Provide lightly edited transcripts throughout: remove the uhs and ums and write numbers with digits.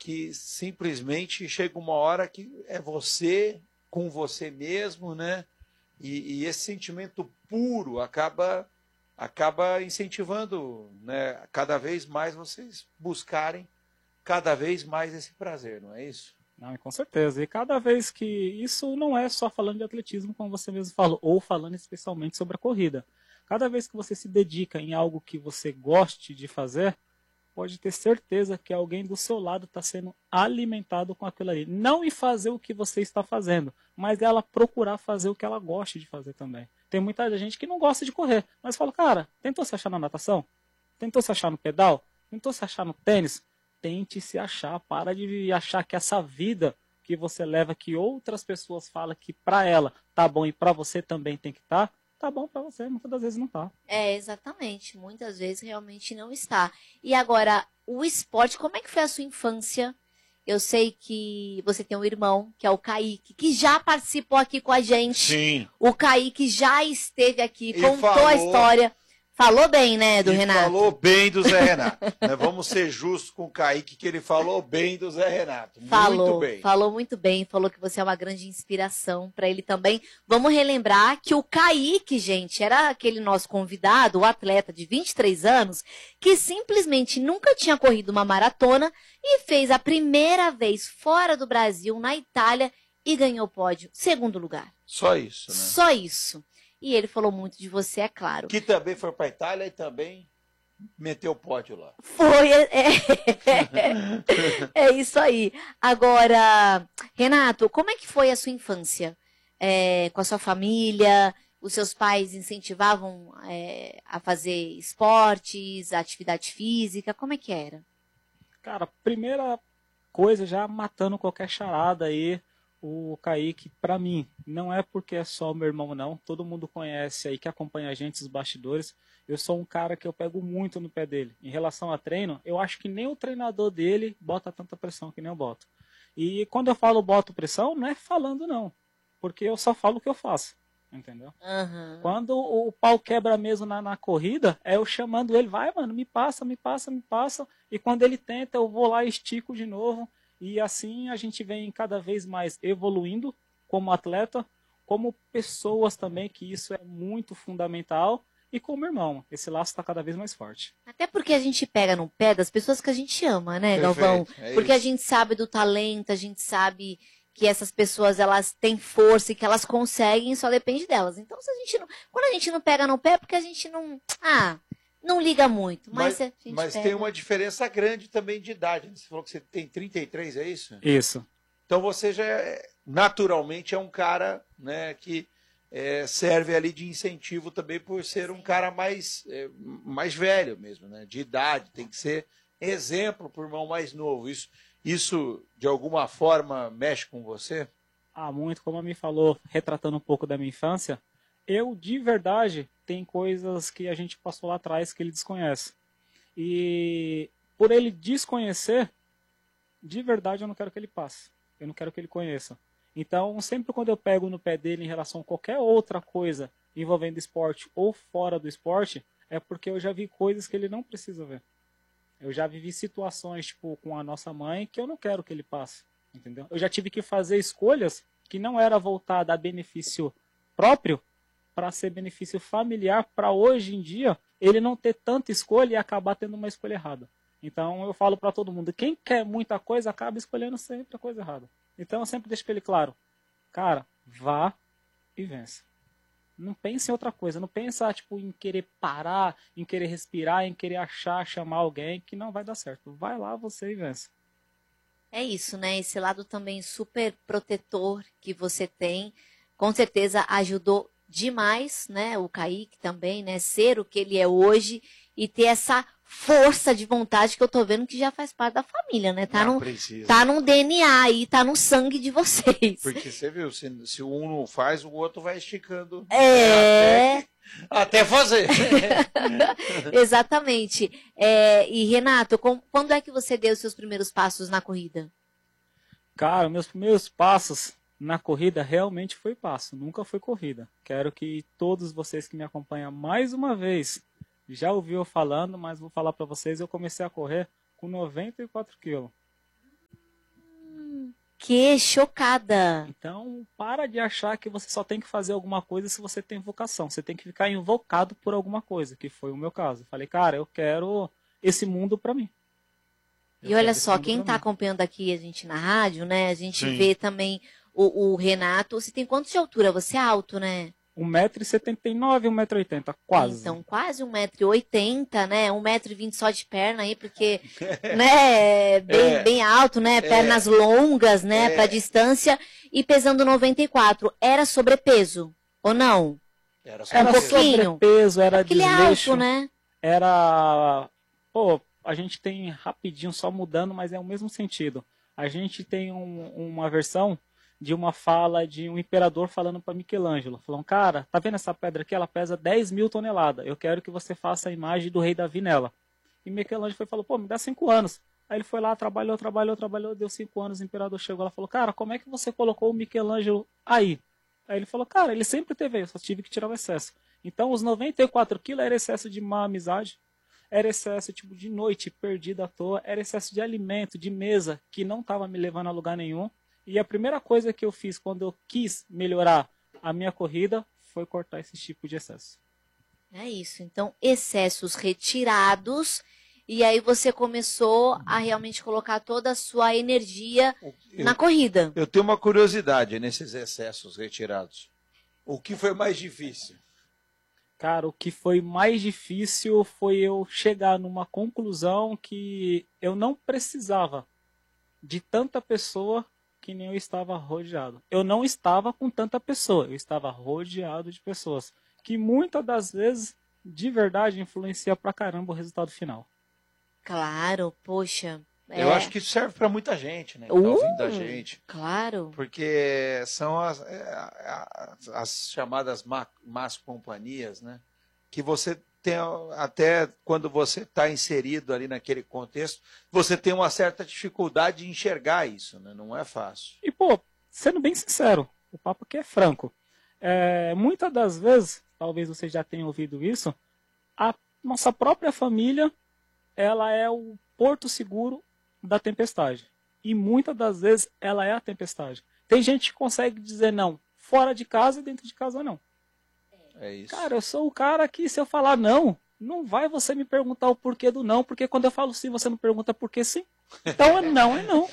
que simplesmente chega uma hora que é você com você mesmo, né? E esse sentimento puro acaba incentivando, né, cada vez mais vocês buscarem cada vez mais esse prazer, não é isso? Não, com certeza. E cada vez que isso não é só falando de atletismo, como você mesmo falou, ou falando especialmente sobre a corrida. Cada vez que você se dedica em algo que você goste de fazer, pode ter certeza que alguém do seu lado está sendo alimentado com aquilo ali. Não em fazer o que você está fazendo, mas ela procurar fazer o que ela gosta de fazer também. Tem muita gente que não gosta de correr, mas fala, cara, tentou se achar na natação? Tentou se achar no pedal? Tentou se achar no tênis? Tente se achar, para de achar que essa vida que você leva, que outras pessoas falam que para ela tá bom e para você também tem que estar, tá bom para você, muitas das vezes não tá. Exatamente. Muitas vezes realmente não está. E agora, o esporte, como é que foi a sua infância? Eu sei que você tem um irmão, que é o Kaique, que já participou aqui com a gente. Sim. O Kaique já esteve aqui, E contou falou a história. Falou bem, né, do Renato? Falou bem do Zé Renato. Né? Vamos ser justos com o Kaique, que ele falou bem do Zé Renato. Muito bem. Falou muito bem, falou que você é uma grande inspiração para ele também. Vamos relembrar que o Kaique, gente, era aquele nosso convidado, o atleta de 23 anos, que simplesmente nunca tinha corrido uma maratona e fez a primeira vez fora do Brasil, na Itália, e ganhou o pódio, segundo lugar. Só isso, né? Só isso. E ele falou muito de você, é claro. Que também foi para a Itália e também meteu o pódio lá. Foi, é isso aí. Agora, Renato, como é que foi a sua infância? Com a sua família? Os seus pais incentivavam a fazer esportes, atividade física? Como é que era? Cara, primeira coisa, já matando qualquer charada aí, o Kaique, pra mim, não é porque é só o meu irmão, não. Todo mundo conhece aí, que acompanha a gente, os bastidores. Eu sou um cara que eu pego muito no pé dele. Em relação a treino, eu acho que nem o treinador dele bota tanta pressão que nem eu boto. E quando eu falo boto pressão, não é falando não. Porque eu só falo o que eu faço. Entendeu? Uhum. Quando o pau quebra mesmo na corrida, é eu chamando ele, vai mano, me passa, me passa, me passa. E quando ele tenta, eu vou lá e estico de novo. E assim a gente vem cada vez mais evoluindo como atleta, como pessoas também, que isso é muito fundamental. E como irmão, esse laço está cada vez mais forte. Até porque a gente pega no pé das pessoas que a gente ama, né, Perfeito, Galvão? Porque isso. a gente sabe do talento, a gente sabe que essas pessoas, elas têm força e que elas conseguem, só depende delas. Então, se a gente não, quando a gente não pega no pé, é porque a gente não liga muito. Mas tem uma diferença grande também de idade. Você falou que você tem 33, é isso? Isso. Então você já naturalmente é um cara, né, que serve ali de incentivo também por ser um cara mais velho mesmo, né, de idade. Tem que ser exemplo para o irmão mais novo. Isso, de alguma forma, mexe com você? Muito, como a me falou, retratando um pouco da minha infância, eu, de verdade, tem coisas que a gente passou lá atrás que ele desconhece. E por ele desconhecer, de verdade eu não quero que ele passe. Eu não quero que ele conheça. Então, sempre quando eu pego no pé dele em relação a qualquer outra coisa envolvendo esporte ou fora do esporte, é porque eu já vi coisas que ele não precisa ver. Eu já vivi situações, tipo, com a nossa mãe, que eu não quero que ele passe, entendeu? Eu já tive que fazer escolhas que não era voltada a benefício próprio, para ser benefício familiar, para hoje em dia ele não ter tanta escolha e acabar tendo uma escolha errada. Então eu falo para todo mundo, quem quer muita coisa acaba escolhendo sempre a coisa errada. Então eu sempre deixo para ele claro, cara, vá e vença. Não pense em outra coisa, não pensa tipo, em querer parar, em querer respirar, em querer chamar alguém, que não vai dar certo. Vai lá você e vença. É isso, né? Esse lado também super protetor que você tem, com certeza ajudou demais, né? O Kaique também, né? Ser o que ele é hoje e ter essa força de vontade que eu tô vendo que já faz parte da família, né? Tá no DNA aí, tá no sangue de vocês. Porque você viu, se um não faz, o outro vai esticando. Até fazer. Exatamente. E Renato, quando é que você deu os seus primeiros passos na corrida? Cara, meus primeiros passos na corrida realmente foi passo, nunca foi corrida. Quero que todos vocês que me acompanham mais uma vez já ouviu eu falando, mas vou falar para vocês, eu comecei a correr com 94 quilos. Que chocada! Então, para de achar que você só tem que fazer alguma coisa se você tem vocação. Você tem que ficar invocado por alguma coisa, que foi o meu caso. Falei, cara, eu quero esse mundo pra mim. E olha só, quem está acompanhando aqui a gente na rádio, né? A gente vê também o Renato. Você tem quanto de altura? Você é alto, né? 1,79 m, 1,80 m, quase. Então, quase 1,80 m, né? 1,20 m só de perna aí, porque, né, bem alto, né? Pernas longas, né, para distância e pesando 94. Era sobrepeso ou não? Era sobrepeso, era porque desleixo. Ele é alto, né? Era, pô, a gente tem rapidinho só mudando, mas é o mesmo sentido. A gente tem uma versão de uma fala de um imperador falando para Michelangelo, falando, cara, tá vendo essa pedra aqui? Ela pesa 10.000 toneladas, eu quero que você faça a imagem do rei Davi nela. E Michelangelo falou, pô, me dá 5 anos. Aí ele foi lá, trabalhou, deu 5 anos, o imperador chegou lá e falou, cara, como é que você colocou o Michelangelo aí? Aí ele falou, cara, ele sempre teve, eu só tive que tirar o excesso. Então os 94 quilos era excesso de má amizade, era excesso tipo de noite perdida à toa, era excesso de alimento, de mesa, que não estava me levando a lugar nenhum. E a primeira coisa que eu fiz quando eu quis melhorar a minha corrida foi cortar esse tipo de excesso. É isso. Então, excessos retirados. E aí você começou a realmente colocar toda a sua energia na corrida. Eu tenho uma curiosidade nesses excessos retirados. O que foi mais difícil? Cara, o que foi mais difícil foi eu chegar numa conclusão que eu não precisava de tanta pessoa que nem eu estava rodeado. Eu não estava com tanta pessoa, eu estava rodeado de pessoas que muitas das vezes, de verdade, influencia pra caramba o resultado final. Claro, poxa. Eu acho que isso serve para muita gente, né? Que tá ouvindo da gente. Claro. Porque são as chamadas más companhias, né? Que você tem, até quando você está inserido ali naquele contexto, você tem uma certa dificuldade de enxergar isso, né? Não é fácil. E, pô, sendo bem sincero, o papo aqui é franco. Muitas das vezes, talvez você já tenha ouvido isso, a nossa própria família, ela é o porto seguro da tempestade. E muitas das vezes ela é a tempestade. Tem gente que consegue dizer não fora de casa e dentro de casa não. É isso. Cara, eu sou o cara que se eu falar não, não vai você me perguntar o porquê do não, porque quando eu falo sim, você não pergunta por que sim. Então é não, é não.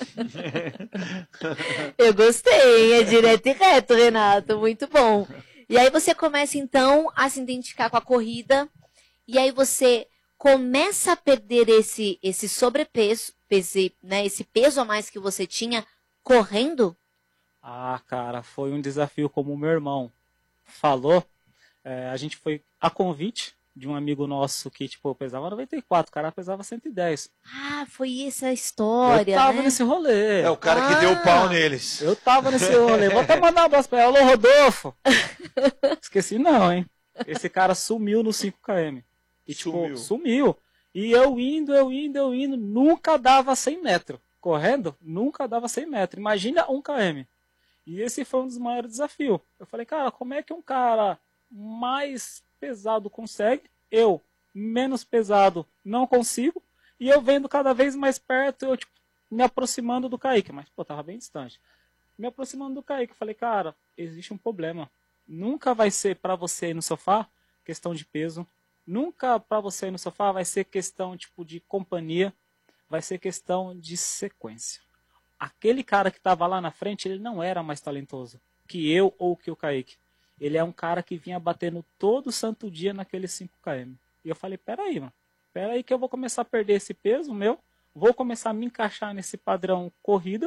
Eu gostei, é direto e reto, Renato, muito bom. E aí você começa então a se identificar com a corrida, e aí você começa a perder esse sobrepeso, né, esse peso a mais que você tinha correndo? Ah, cara, foi um desafio como o meu irmão falou. A gente foi a convite de um amigo nosso que, tipo, pesava 94, o cara pesava 110. Ah, foi essa a história, Eu tava né? nesse rolê. É o cara que deu pau neles. Eu tava nesse rolê. Vou até mandar um abraço pra ele. Alô, Rodolfo! Esqueci não, hein? Esse cara sumiu no 5km. E, tipo, sumiu. E eu indo, nunca dava 100 metros. Correndo, nunca dava 100 metros. Imagina 1 km. E esse foi um dos maiores desafios. Eu falei, cara, como é que um cara mais pesado consegue? Eu, menos pesado, não consigo. E eu vendo cada vez mais perto, eu, tipo, me aproximando do Kaique. Mas, pô, tava bem distante. Me aproximando do Kaique. Eu falei, cara, existe um problema. Nunca vai ser para você ir no sofá questão de peso. Nunca para você ir no sofá vai ser questão tipo de companhia, vai ser questão de sequência. Aquele cara que estava lá na frente, ele não era mais talentoso que eu ou que o Kaique. Ele é um cara que vinha batendo todo santo dia naqueles 5km. E eu falei, peraí, mano. Peraí que eu vou começar a perder esse peso meu, vou começar a me encaixar nesse padrão corrida.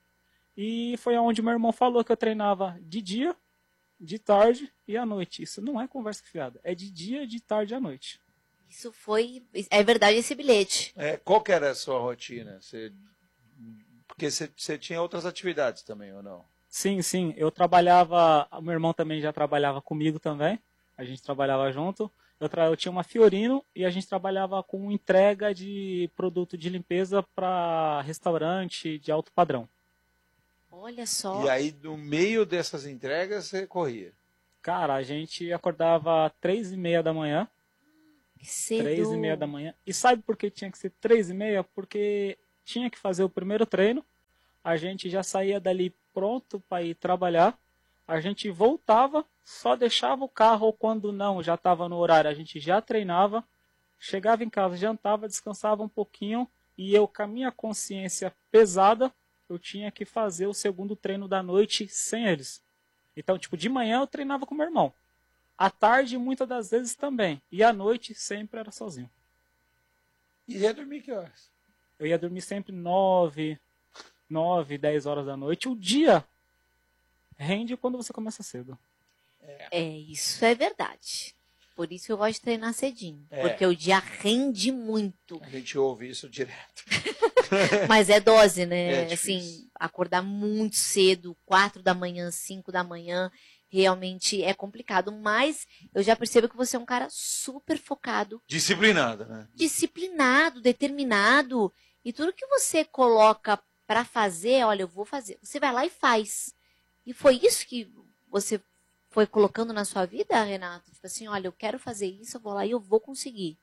E foi onde meu irmão falou que eu treinava de dia, de tarde e à noite. Isso não é conversa fiada. É de dia, de tarde e à noite. Isso foi... É verdade esse bilhete. Qual que era a sua rotina? Porque você tinha outras atividades também, ou não? Sim, sim. Eu trabalhava... O meu irmão também já trabalhava comigo também. A gente trabalhava junto. Eu tinha uma Fiorino e a gente trabalhava com entrega de produto de limpeza para restaurante de alto padrão. Olha só. E aí, no meio dessas entregas, você corria? Cara, a gente acordava 3h30 da manhã. Que cedo. 3h30 da manhã. E sabe por que tinha que ser 3h30? Porque tinha que fazer o primeiro treino a gente já saía dali pronto para ir trabalhar, a gente voltava, só deixava o carro, ou quando não, já estava no horário, a gente já treinava, chegava em casa, jantava, descansava um pouquinho, e eu, com a minha consciência pesada, eu tinha que fazer o segundo treino da noite sem eles. Então, tipo, de manhã eu treinava com meu irmão. À tarde, muitas das vezes também. E à noite, sempre era sozinho. E ia dormir que horas? Eu ia dormir sempre 9, 10 horas da noite. O dia rende quando você começa cedo. Isso é verdade. Por isso que eu gosto de treinar cedinho. É. Porque o dia rende muito. A gente ouve isso direto. Mas é dose, né? É difícil. Assim, acordar muito cedo, 4 da manhã, 5 da manhã, realmente é complicado. Mas eu já percebo que você é um cara super focado, Disciplinada, né? disciplinado, determinado. E tudo que você coloca pra fazer, olha, eu vou fazer. Você vai lá e faz. E foi isso que você foi colocando na sua vida, Renato? Tipo assim, olha, eu quero fazer isso, eu vou lá e eu vou conseguir.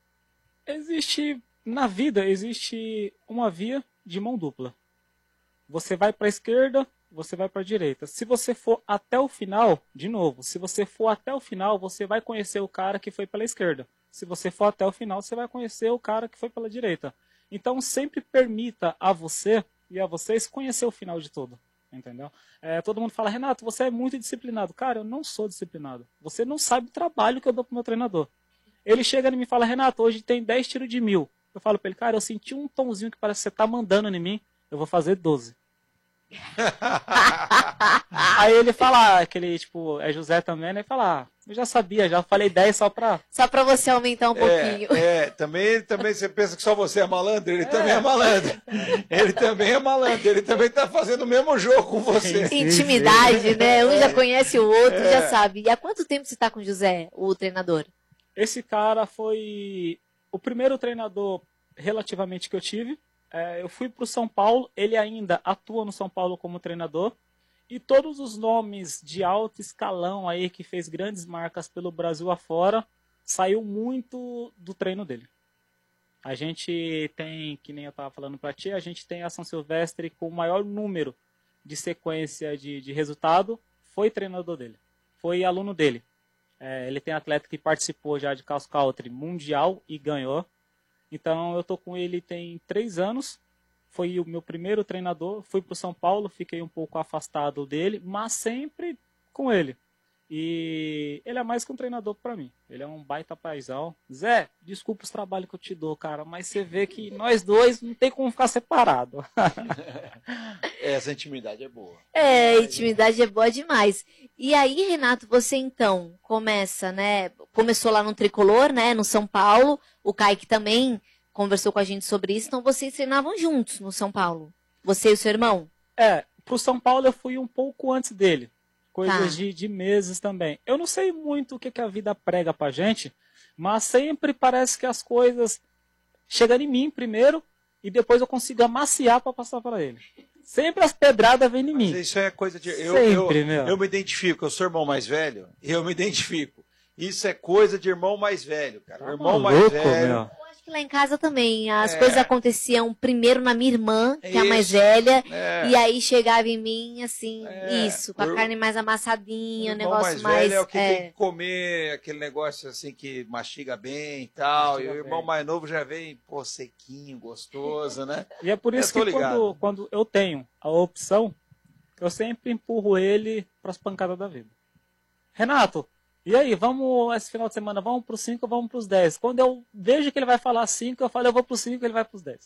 Na vida, existe uma via de mão dupla. Você vai para a esquerda, você vai para a direita. Se você for até o final, de novo, se você for até o final, você vai conhecer o cara que foi pela esquerda. Se você for até o final, você vai conhecer o cara que foi pela direita. Então, sempre permita a você e a vocês conhecer o final de tudo. Entendeu? Todo mundo fala, Renato, você é muito disciplinado. Cara, eu não sou disciplinado. Você não sabe o trabalho que eu dou pro meu treinador. Ele chega e me fala, Renato, hoje tem 10 tiros de 1000. Eu falo pra ele, cara, eu senti um tomzinho que parece que você tá mandando em mim. Eu vou fazer 12. Aí ele fala, aquele, tipo, é José também, né? Ele fala, eu já sabia, já falei 10 só pra... Só pra você aumentar um pouquinho. Também você pensa que só você é malandro, ele também é malandro. Ele também é malandro, ele também tá fazendo o mesmo jogo com você. Intimidade, né? Um já conhece o outro, já sabe. E há quanto tempo você tá com o José, o treinador? Esse cara foi o primeiro treinador relativamente que eu tive. Eu fui para o São Paulo, ele ainda atua no São Paulo como treinador. E todos os nomes de alto escalão aí que fez grandes marcas pelo Brasil afora, saiu muito do treino dele. A gente tem, que nem eu estava falando para ti, a gente tem a São Silvestre com o maior número de sequência de resultado, foi treinador dele, foi aluno dele. Ele tem atleta que participou já de cross country mundial e ganhou. Então eu tô com ele tem 3 anos. Foi o meu primeiro treinador. Fui para o São Paulo, fiquei um pouco afastado dele, mas sempre com ele. E ele é mais que um treinador para mim. Ele é um baita paizão. Zé, desculpa os trabalhos que eu te dou, cara, mas você vê que nós dois não tem como ficar separado. Essa intimidade é boa. A intimidade é boa demais. E aí, Renato, você então começa, né? Começou lá no Tricolor, né? No São Paulo. O Kaique também conversou com a gente sobre isso. Então vocês treinavam juntos no São Paulo. Você e o seu irmão? Pro São Paulo eu fui um pouco antes dele. Coisas de meses também. Eu não sei muito o que a vida prega pra gente, mas sempre parece que as coisas chegam em mim primeiro e depois eu consigo amaciar para passar para ele. Sempre as pedradas vêm em mim. Mas isso é coisa de... Eu me identifico, eu sou irmão mais velho, eu me identifico. Isso é coisa de irmão mais velho, cara. Tá irmão maluco, mais velho... meu. Que lá em casa também, as coisas aconteciam primeiro na minha irmã, que é a mais Isso, velha, e aí chegava em mim, assim, com a o carne mais amassadinha, o irmão negócio mais velho é o que mais... tem que comer, aquele negócio assim que mastiga bem e tal, e o irmão mais novo já vem, pô, sequinho, gostoso, né? E é por isso que quando eu tenho a opção, eu sempre empurro ele para as pancadas da vida. Renato, e aí, vamos esse final de semana, vamos para os 5 ou vamos para os 10? Quando eu vejo que ele vai falar 5, eu falo, eu vou para os 5 e ele vai para os 10.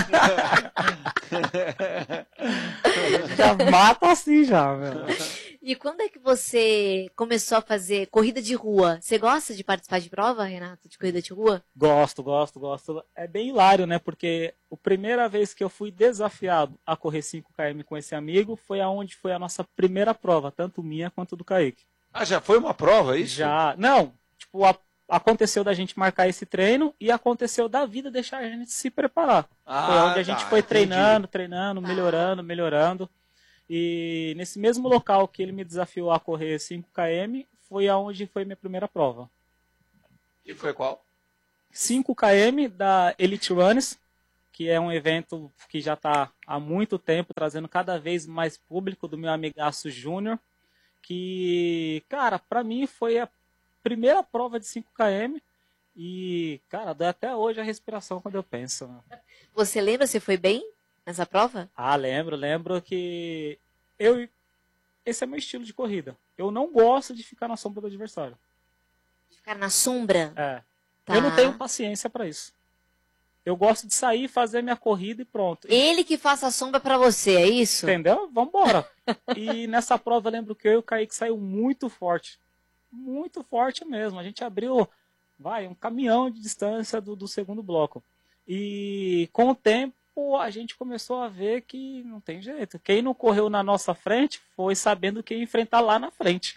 Já mata assim já, meu. E quando é que você começou a fazer corrida de rua? Você gosta de participar de prova, Renato, de corrida de rua? Gosto. É bem hilário, né? Porque a primeira vez que eu fui desafiado a correr 5 km com esse amigo foi aonde foi a nossa primeira prova, tanto minha quanto do Kaique. Ah, já foi uma prova isso? Já. Não, tipo, aconteceu da gente marcar esse treino e aconteceu da vida deixar a gente se preparar. Foi onde a gente foi treinando, melhorando. E nesse mesmo local que ele me desafiou a correr 5 km, foi aonde foi minha primeira prova. E foi qual? 5 km da Elite Runners, que é um evento que já está há muito tempo trazendo cada vez mais público, do meu amigaço Júnior, que, cara, para mim foi a primeira prova de 5 km e, cara, dá até hoje a respiração quando eu penso. Você lembra se foi bem nessa prova? Ah, lembro que esse é meu estilo de corrida. Eu não gosto de ficar na sombra do adversário. Ficar na sombra? É. Tá. Eu não tenho paciência para isso. Eu gosto de sair, fazer minha corrida e pronto. Ele que faça a sombra pra você, é isso? Entendeu? Vambora. E nessa prova eu lembro que eu e o Kaique saiu muito forte. Muito forte mesmo. A gente abriu, um caminhão de distância do segundo bloco. E com o tempo a gente começou a ver que não tem jeito. Quem não correu na nossa frente foi sabendo que ia enfrentar lá na frente.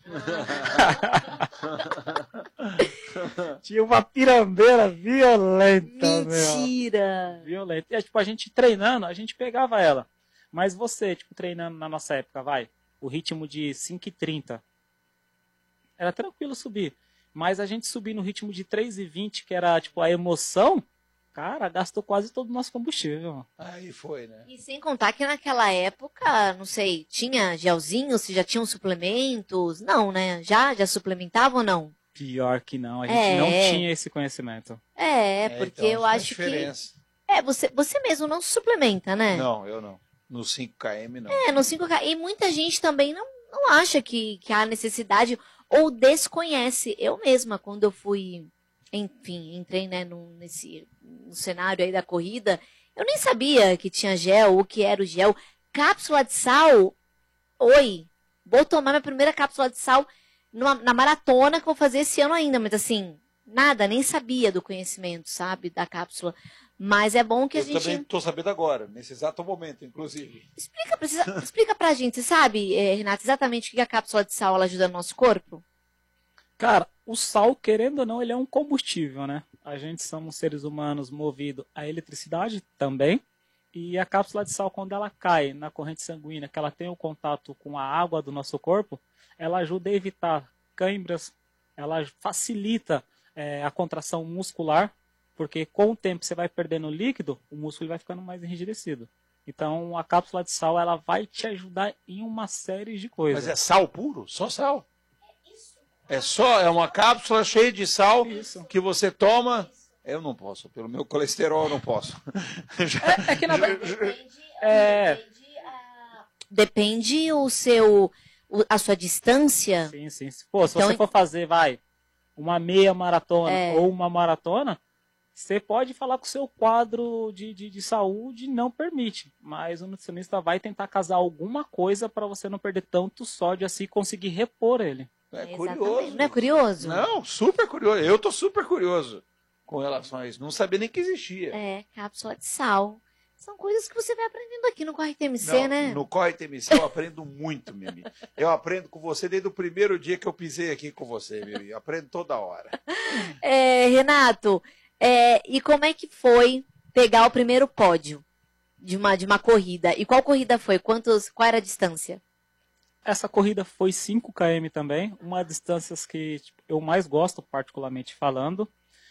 Tinha uma pirambeira violenta. Mentira! Meu. Violenta. E, tipo, a gente treinando, a gente pegava ela. Mas você, tipo, treinando na nossa época, o ritmo de 5,30. Era tranquilo subir. Mas a gente subir no ritmo de 3,20, que era, tipo, a emoção, cara, gastou quase todo o nosso combustível. Aí foi, né? E sem contar que naquela época, não sei, tinha gelzinho, se já tinham suplementos? Não, né? Já suplementavam ou não? Pior que não, a gente não tinha esse conhecimento. Porque então, eu acho diferença. que... você mesmo não se suplementa, né? Não, eu não. No 5 km, não. No 5K. E muita gente também não acha que há necessidade ou desconhece. Eu mesma, quando eu fui, enfim, entrei, né, no cenário aí da corrida, eu nem sabia que tinha gel, o que era o gel. Cápsula de sal, vou tomar minha primeira cápsula de sal na maratona que eu vou fazer esse ano ainda, mas assim, nada, nem sabia do conhecimento, sabe, da cápsula. Mas é bom que a gente... Eu também estou sabendo agora, nesse exato momento, inclusive. Explica pra gente, você sabe, Renato, exatamente o que a cápsula de sal ela ajuda no nosso corpo? Cara, o sal, querendo ou não, ele é um combustível, né? A gente somos seres humanos movidos à eletricidade também. E a cápsula de sal, quando ela cai na corrente sanguínea, que ela tem o contato com a água do nosso corpo, ela ajuda a evitar câimbras, ela facilita a contração muscular, porque com o tempo você vai perdendo líquido, o músculo vai ficando mais enrijecido. Então a cápsula de sal ela vai te ajudar em uma série de coisas. Mas é sal puro? Só sal? É uma cápsula cheia de sal que você toma. Eu não posso, pelo meu colesterol eu não posso. É que na verdade... Depende a sua distância. Sim. Pô, se você for fazer, uma meia maratona ou uma maratona, você pode falar que o seu quadro de saúde não permite, mas o nutricionista vai tentar casar alguma coisa para você não perder tanto sódio assim e conseguir repor ele. É curioso. Não é curioso? Não, super curioso. Eu tô super curioso com relação a isso. Não sabia nem que existia. Cápsula de sal. São coisas que você vai aprendendo aqui no Corre TMC, né? No Corre TMC eu aprendo muito, Mimi. Eu aprendo com você desde o primeiro dia que eu pisei aqui com você, Mimi. Eu aprendo toda hora. Renato, e como é que foi pegar o primeiro pódio de uma corrida? E qual corrida foi? Qual era a distância? Essa corrida foi 5 km também, uma distância que eu mais gosto, particularmente falando.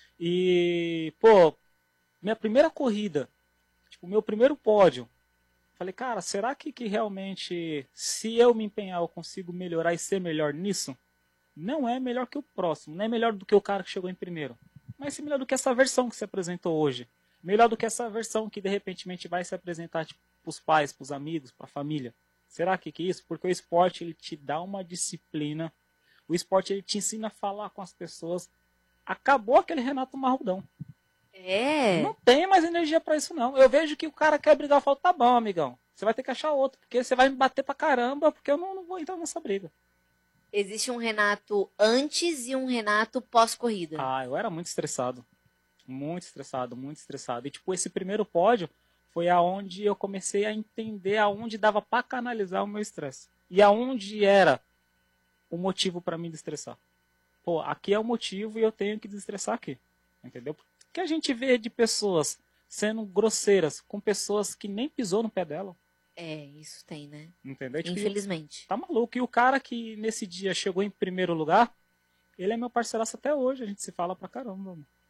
E, minha primeira corrida, o meu primeiro pódio, falei, cara, será que realmente, se eu me empenhar, eu consigo melhorar e ser melhor nisso? Não é melhor que o próximo, não é melhor do que o cara que chegou em primeiro, mas é melhor do que essa versão que se apresentou hoje. Melhor do que essa versão que, de repente, vai se apresentar para os pais, para os amigos, para a família. Será que isso? Porque o esporte ele te dá uma disciplina, o esporte ele te ensina a falar com as pessoas. Acabou aquele Renato Marrudão. Não tem mais energia pra isso, não. Eu vejo que o cara quer brigar, eu falo, tá bom, amigão. Você vai ter que achar outro, porque você vai me bater pra caramba, porque eu não vou entrar nessa briga. Existe um Renato antes e um Renato pós-corrida. Eu era muito estressado. Muito estressado, muito estressado. E, esse primeiro pódio foi aonde eu comecei a entender aonde dava pra canalizar o meu estresse. E aonde era o motivo pra mim desestressar. Aqui é o motivo e eu tenho que desestressar aqui. Entendeu? Que a gente vê de pessoas sendo grosseiras com pessoas que nem pisou no pé dela. Isso tem, né? Entendeu? Infelizmente. Tá maluco. E o cara que nesse dia chegou em primeiro lugar, ele é meu parceiraço até hoje. A gente se fala pra caramba. Mano.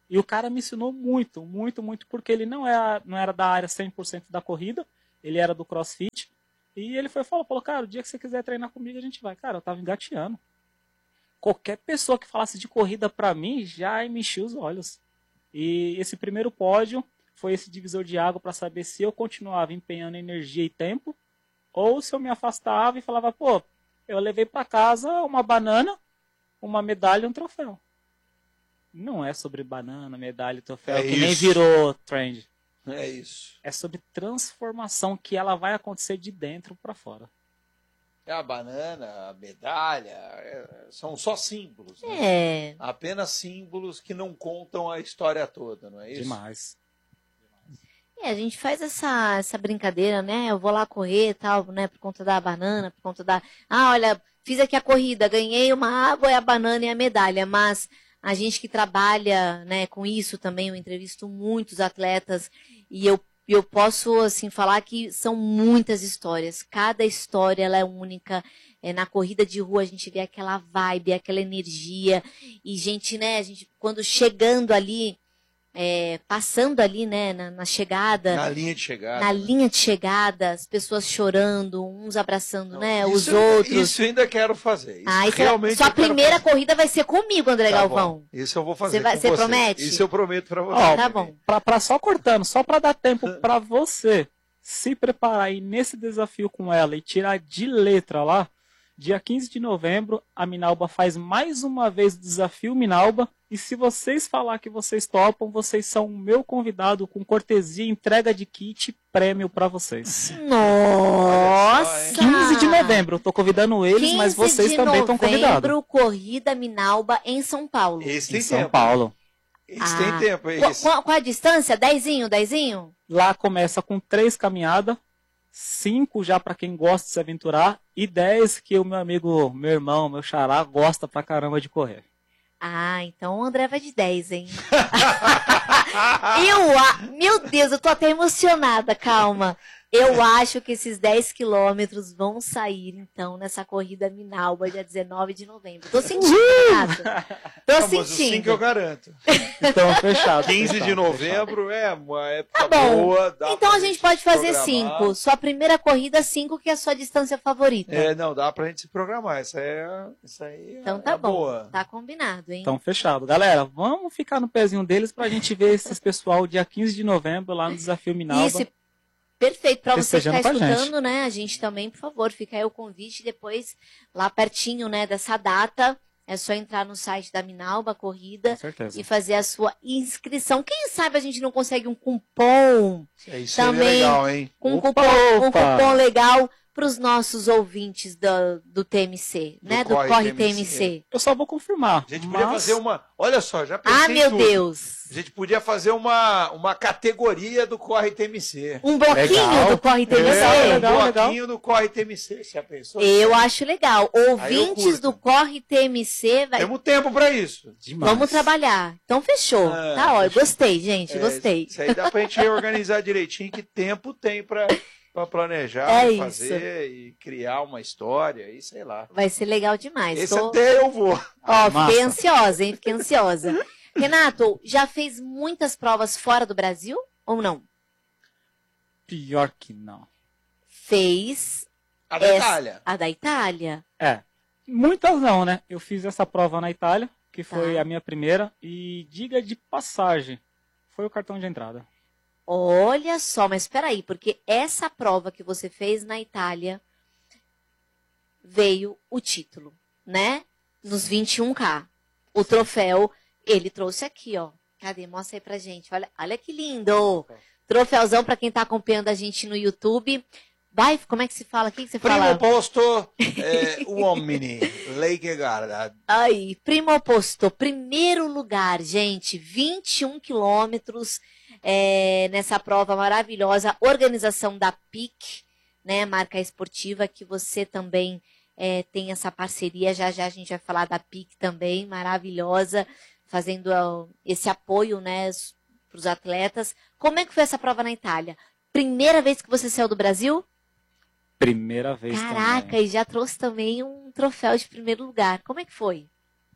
E o cara me ensinou muito, muito, muito, porque ele não era da área 100% da corrida, ele era do CrossFit. E ele falou, cara, o dia que você quiser treinar comigo, a gente vai. Cara, eu tava engateando. Qualquer pessoa que falasse de corrida pra mim, já me enchia os olhos. E esse primeiro pódio foi esse divisor de água para saber se eu continuava empenhando energia e tempo, ou se eu me afastava e falava, pô, eu levei para casa uma banana, uma medalha e um troféu. Não é sobre banana, medalha e troféu, que nem virou trend. É isso. É sobre transformação que ela vai acontecer de dentro para fora. A banana, a medalha, são só símbolos. Né? É. Apenas símbolos que não contam a história toda, não é isso? Demais. A gente faz essa brincadeira, né? Eu vou lá correr e tal, né? Por conta da banana, por conta da... Ah, olha, fiz aqui a corrida, ganhei uma água, a banana e a medalha. Mas a gente que trabalha, né, com isso também, eu entrevisto muitos atletas e eu posso, assim, falar que são muitas histórias. Cada história, ela é única. Na corrida de rua, a gente vê aquela vibe, aquela energia. E gente, né, quando chegando ali, passando ali, né, na chegada. Na linha de chegada. Na linha de chegada, as pessoas chorando, uns abraçando, né, os outros. Isso eu ainda quero fazer. Isso realmente sua primeira corrida vai ser comigo, André Galvão. Bom. Isso eu vou fazer. Você promete? Isso eu prometo pra você. Ó, tá bom. Só cortando, só para dar tempo para você se preparar aí nesse desafio com ela e tirar de letra lá, dia 15 de novembro, a Minalba faz mais uma vez o desafio Minalba. E se vocês falar que vocês topam, vocês são o meu convidado com cortesia, entrega de kit, prêmio para vocês. Nossa! 15 de novembro, eu tô convidando eles, mas vocês também estão convidados. 15 de novembro, corrida Minalba em São Paulo. Esse tem São Paulo. Esse tem tempo, é isso. Qual a distância? Dezinho? Lá começa com 3 caminhadas, 5 já para quem gosta de se aventurar, e 10 que o meu amigo, meu irmão, meu xará, gosta pra caramba de correr. Ah, então o André vai de 10, hein? Meu Deus, eu tô até emocionada, calma. Eu acho que esses 10 quilômetros vão sair, então, nessa corrida Minalba, dia 19 de novembro. Tô sentindo, Renato. Tô sentindo. Mas o 5 eu garanto. Então, fechado. 15 de novembro é uma época bom. boa. Então a gente pode fazer 5. Sua primeira corrida, 5, que é a sua distância favorita. Não, dá pra gente se programar. Isso aí então tá bom. Boa. Tá combinado, hein? Então, fechado. Galera, vamos ficar no pezinho deles pra gente ver esses pessoal dia 15 de novembro lá no Desafio Minalba. Isso, perfeito, para você que está escutando, gente. né? A gente também, por favor, fica aí o convite depois, lá pertinho, né, dessa data. É só entrar no site da Minalba Corrida e fazer a sua inscrição. Quem sabe a gente não consegue um cupom isso também, é legal, hein? Um cupom legal para os nossos ouvintes do TMC, né? Do Corre TMC. Eu só vou confirmar. A gente podia fazer uma... Olha só, já pensei meu Deus! A gente podia fazer uma categoria do Corre TMC. Um bloquinho do Corre TMC? Um bloquinho do Corre TMC, já pensou? Eu acho legal. Ouvintes do Corre TMC... Temos tempo para isso. Demais. Vamos trabalhar. Então fechou. Tá, ó, gostei, gente, gostei. Isso aí dá pra gente organizar direitinho, que tempo tem para planejar, fazer e criar uma história e sei lá. Vai ser legal demais. Esse até eu vou. Ó, fiquei ansiosa, hein? Fiquei ansiosa. Renato, já fez muitas provas fora do Brasil ou não? Pior que não. Fez. A da Itália. A da Itália? Muitas não, né? Eu fiz essa prova na Itália, que foi a minha primeira, e diga de passagem, foi o cartão de entrada. Olha só, mas espera aí, porque essa prova que você fez na Itália veio o título, né? Nos 21K. O troféu, ele trouxe aqui, ó. Cadê? Mostra aí pra gente. Olha que lindo. Troféuzão pra quem tá acompanhando a gente no YouTube. Vai, como é que se fala? O que você fala? Primo posto uomini, lei che guarda. Aí, primo posto, primeiro lugar, gente. 21 quilômetros. Nessa prova maravilhosa, organização da PIC, né, marca esportiva, que você também tem essa parceria, já a gente vai falar da PIC também, maravilhosa, fazendo esse apoio, né, para os atletas. Como é que foi essa prova na Itália? Primeira vez que você saiu do Brasil? Primeira vez. Caraca, também. E já trouxe também um troféu de primeiro lugar. Como é que foi?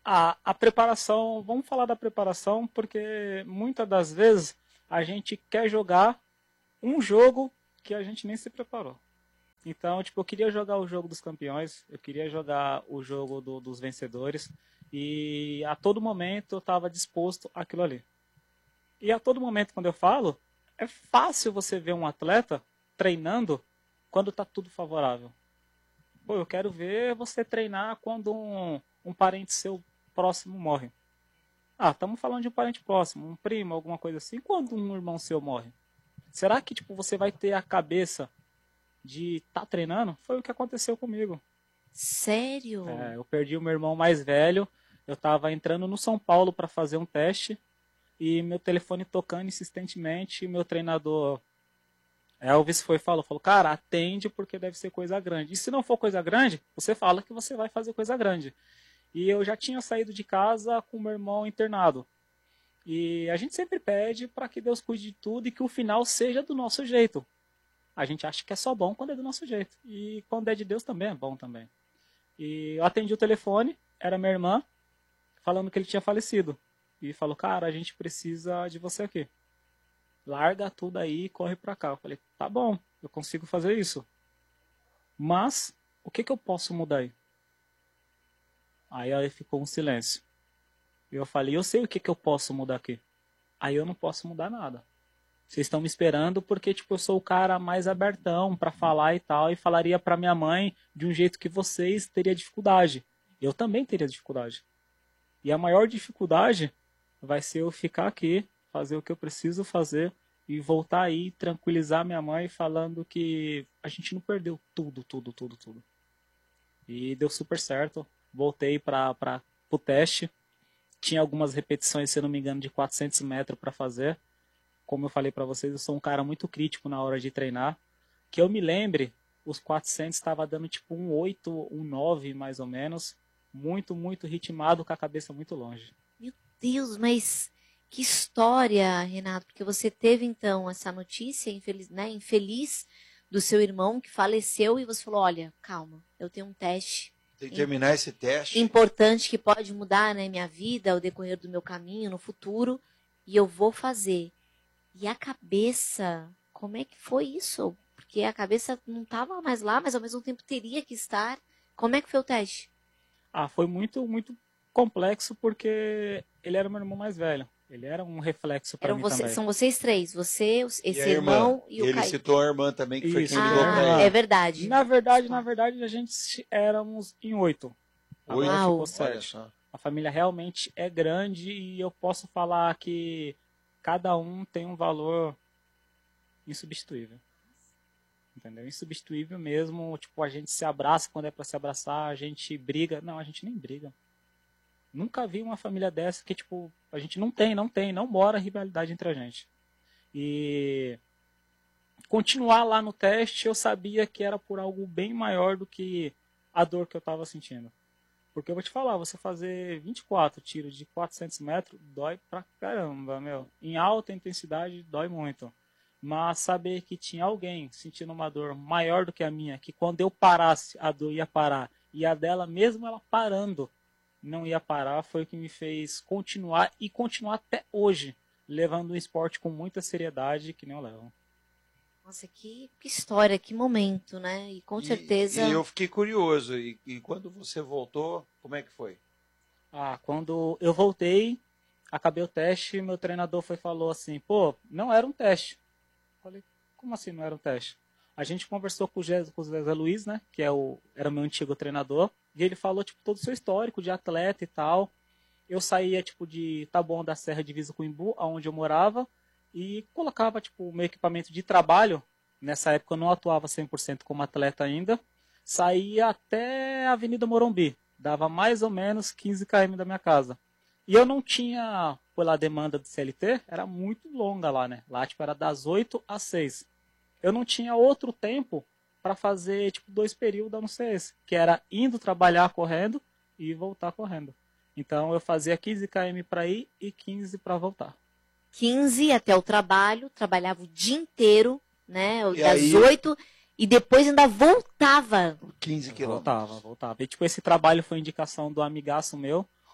A preparação, vamos falar da preparação, porque muitas das vezes a gente quer jogar um jogo que a gente nem se preparou. Então, tipo, eu queria jogar o jogo dos campeões, eu queria jogar o jogo dos vencedores, e a todo momento eu estava disposto àquilo ali. E a todo momento, quando eu falo, é fácil você ver um atleta treinando quando está tudo favorável. Pô, eu quero ver você treinar quando um parente seu próximo morre. Ah, estamos falando de um parente próximo, um primo, alguma coisa assim. Quando um irmão seu morre? Será que tipo, você vai ter a cabeça de estar treinando? Foi o que aconteceu comigo. Sério? Eu perdi o meu irmão mais velho. Eu estava entrando no São Paulo para fazer um teste e meu telefone tocando insistentemente. E meu treinador Elvis falou, cara, atende porque deve ser coisa grande. E se não for coisa grande, você fala que você vai fazer coisa grande. E eu já tinha saído de casa com meu irmão internado. E a gente sempre pede para que Deus cuide de tudo e que o final seja do nosso jeito. A gente acha que é só bom quando é do nosso jeito. E quando é de Deus também é bom também. E eu atendi o telefone, era minha irmã, falando que ele tinha falecido. E falou, cara, a gente precisa de você aqui. Larga tudo aí e corre pra cá. Eu falei, tá bom, eu consigo fazer isso. Mas, o que eu posso mudar aí? Aí ficou um silêncio. E eu falei, eu sei o que eu posso mudar aqui. Aí eu não posso mudar nada. Vocês estão me esperando porque tipo, eu sou o cara mais abertão pra falar e tal. E falaria pra minha mãe de um jeito que vocês teriam dificuldade. Eu também teria dificuldade. E a maior dificuldade vai ser eu ficar aqui, fazer o que eu preciso fazer e voltar aí, tranquilizar minha mãe falando que a gente não perdeu tudo. E deu super certo. Voltei pro teste. Tinha algumas repetições, se eu não me engano, de 400 metros para fazer. Como eu falei para vocês, eu sou um cara muito crítico na hora de treinar. Que eu me lembre, os 400 estava dando tipo um 8, um 9 mais ou menos. Muito, muito ritmado, com a cabeça muito longe. Meu Deus, mas que história, Renato. Porque você teve então essa notícia infeliz do seu irmão que faleceu e você falou, olha, calma, eu tenho um teste. Tem que terminar esse teste. Importante que pode mudar, né, minha vida, ao decorrer do meu caminho, no futuro. E eu vou fazer. E a cabeça, como é que foi isso? Porque a cabeça não estava mais lá, mas ao mesmo tempo teria que estar. Como é que foi o teste? Foi muito, muito complexo porque ele era meu irmão mais velho. Ele era um reflexo para mim também. São vocês três, você, esse irmão e o Kaique. Ele citou a irmã também, que foi Isso, quem ligou pra ele. É verdade. Na verdade, a gente éramos em 8. Agora ficou 7. A família realmente é grande e eu posso falar que cada um tem um valor insubstituível. Entendeu? Insubstituível mesmo. Tipo, a gente se abraça quando é para se abraçar, a gente briga. Não, a gente nem briga. Nunca vi uma família dessa que, tipo, a gente não mora rivalidade entre a gente. E continuar lá no teste, eu sabia que era por algo bem maior do que a dor que eu estava sentindo. Porque eu vou te falar, você fazer 24 tiros de 400 metros dói pra caramba, meu. Em alta intensidade dói muito. Mas saber que tinha alguém sentindo uma dor maior do que a minha, que quando eu parasse, a dor ia parar. E a dela, mesmo ela parando, não ia parar, foi o que me fez continuar e continuar até hoje, levando o esporte com muita seriedade, que nem eu levo. Nossa, que história, que momento, né? E com certeza... E eu fiquei curioso, e quando você voltou, como é que foi? Quando eu voltei, acabei o teste, meu treinador falou assim, pô, não era um teste. Eu falei, como assim não era um teste? A gente conversou com o Zé Luiz, né, que era meu antigo treinador, e ele falou, tipo, todo o seu histórico de atleta e tal. Eu saía, tipo, de Taboão da Serra, divisa com Imbu, onde eu morava, e colocava, tipo, o meu equipamento de trabalho. Nessa época eu não atuava 100% como atleta ainda. Saía até a Avenida Morumbi. Dava mais ou menos 15 km da minha casa. E eu não tinha, pela demanda do CLT, era muito longa lá, né? Lá, tipo, era das 8 às 6. Eu não tinha outro tempo para fazer, tipo, 2 períodos, a não ser esse. Que era indo trabalhar correndo e voltar correndo. Então eu fazia 15 km para ir e 15 para voltar. 15 até o trabalho, trabalhava o dia inteiro, né? E das aí... 8 e depois ainda voltava. 15 quilômetros. Voltava. E tipo, esse trabalho foi indicação do amigaço meu,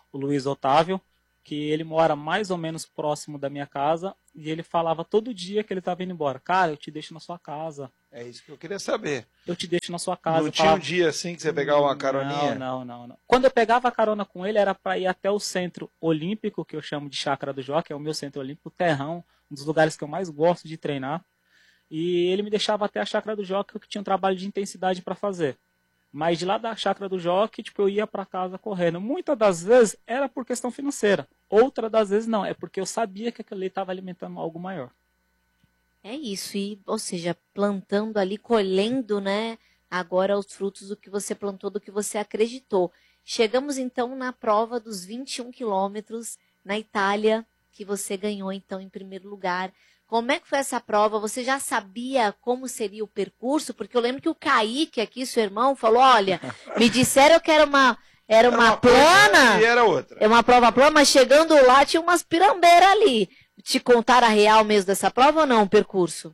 o Luiz Otávio, que ele mora mais ou menos próximo da minha casa, e ele falava todo dia que ele estava indo embora. Cara, eu te deixo na sua casa. É isso que eu queria saber. Eu te deixo na sua casa. Não tinha um dia assim que você pegava uma caroninha? Não. Quando eu pegava a carona com ele, era para ir até o Centro Olímpico, que eu chamo de Chácara do Jockey, é o meu Centro Olímpico, Terrão, um dos lugares que eu mais gosto de treinar. E ele me deixava até a Chácara do Jockey, que tinha um trabalho de intensidade para fazer. Mas de lá da Chácara do Jockey, tipo, eu ia para casa correndo. Muitas das vezes era por questão financeira. Outras das vezes não, é porque eu sabia que aquilo ali estava alimentando algo maior. É isso, ou seja, plantando ali, colhendo, né, agora os frutos do que você plantou, do que você acreditou. Chegamos então na prova dos 21 quilômetros na Itália, que você ganhou então em primeiro lugar. Como é que foi essa prova? Você já sabia como seria o percurso? Porque eu lembro que o Kaique aqui, seu irmão, falou, olha, me disseram que era uma plana, e era outra. É uma prova plana, mas chegando lá tinha umas pirambeiras ali. Te contaram a real mesmo dessa prova ou não, o percurso?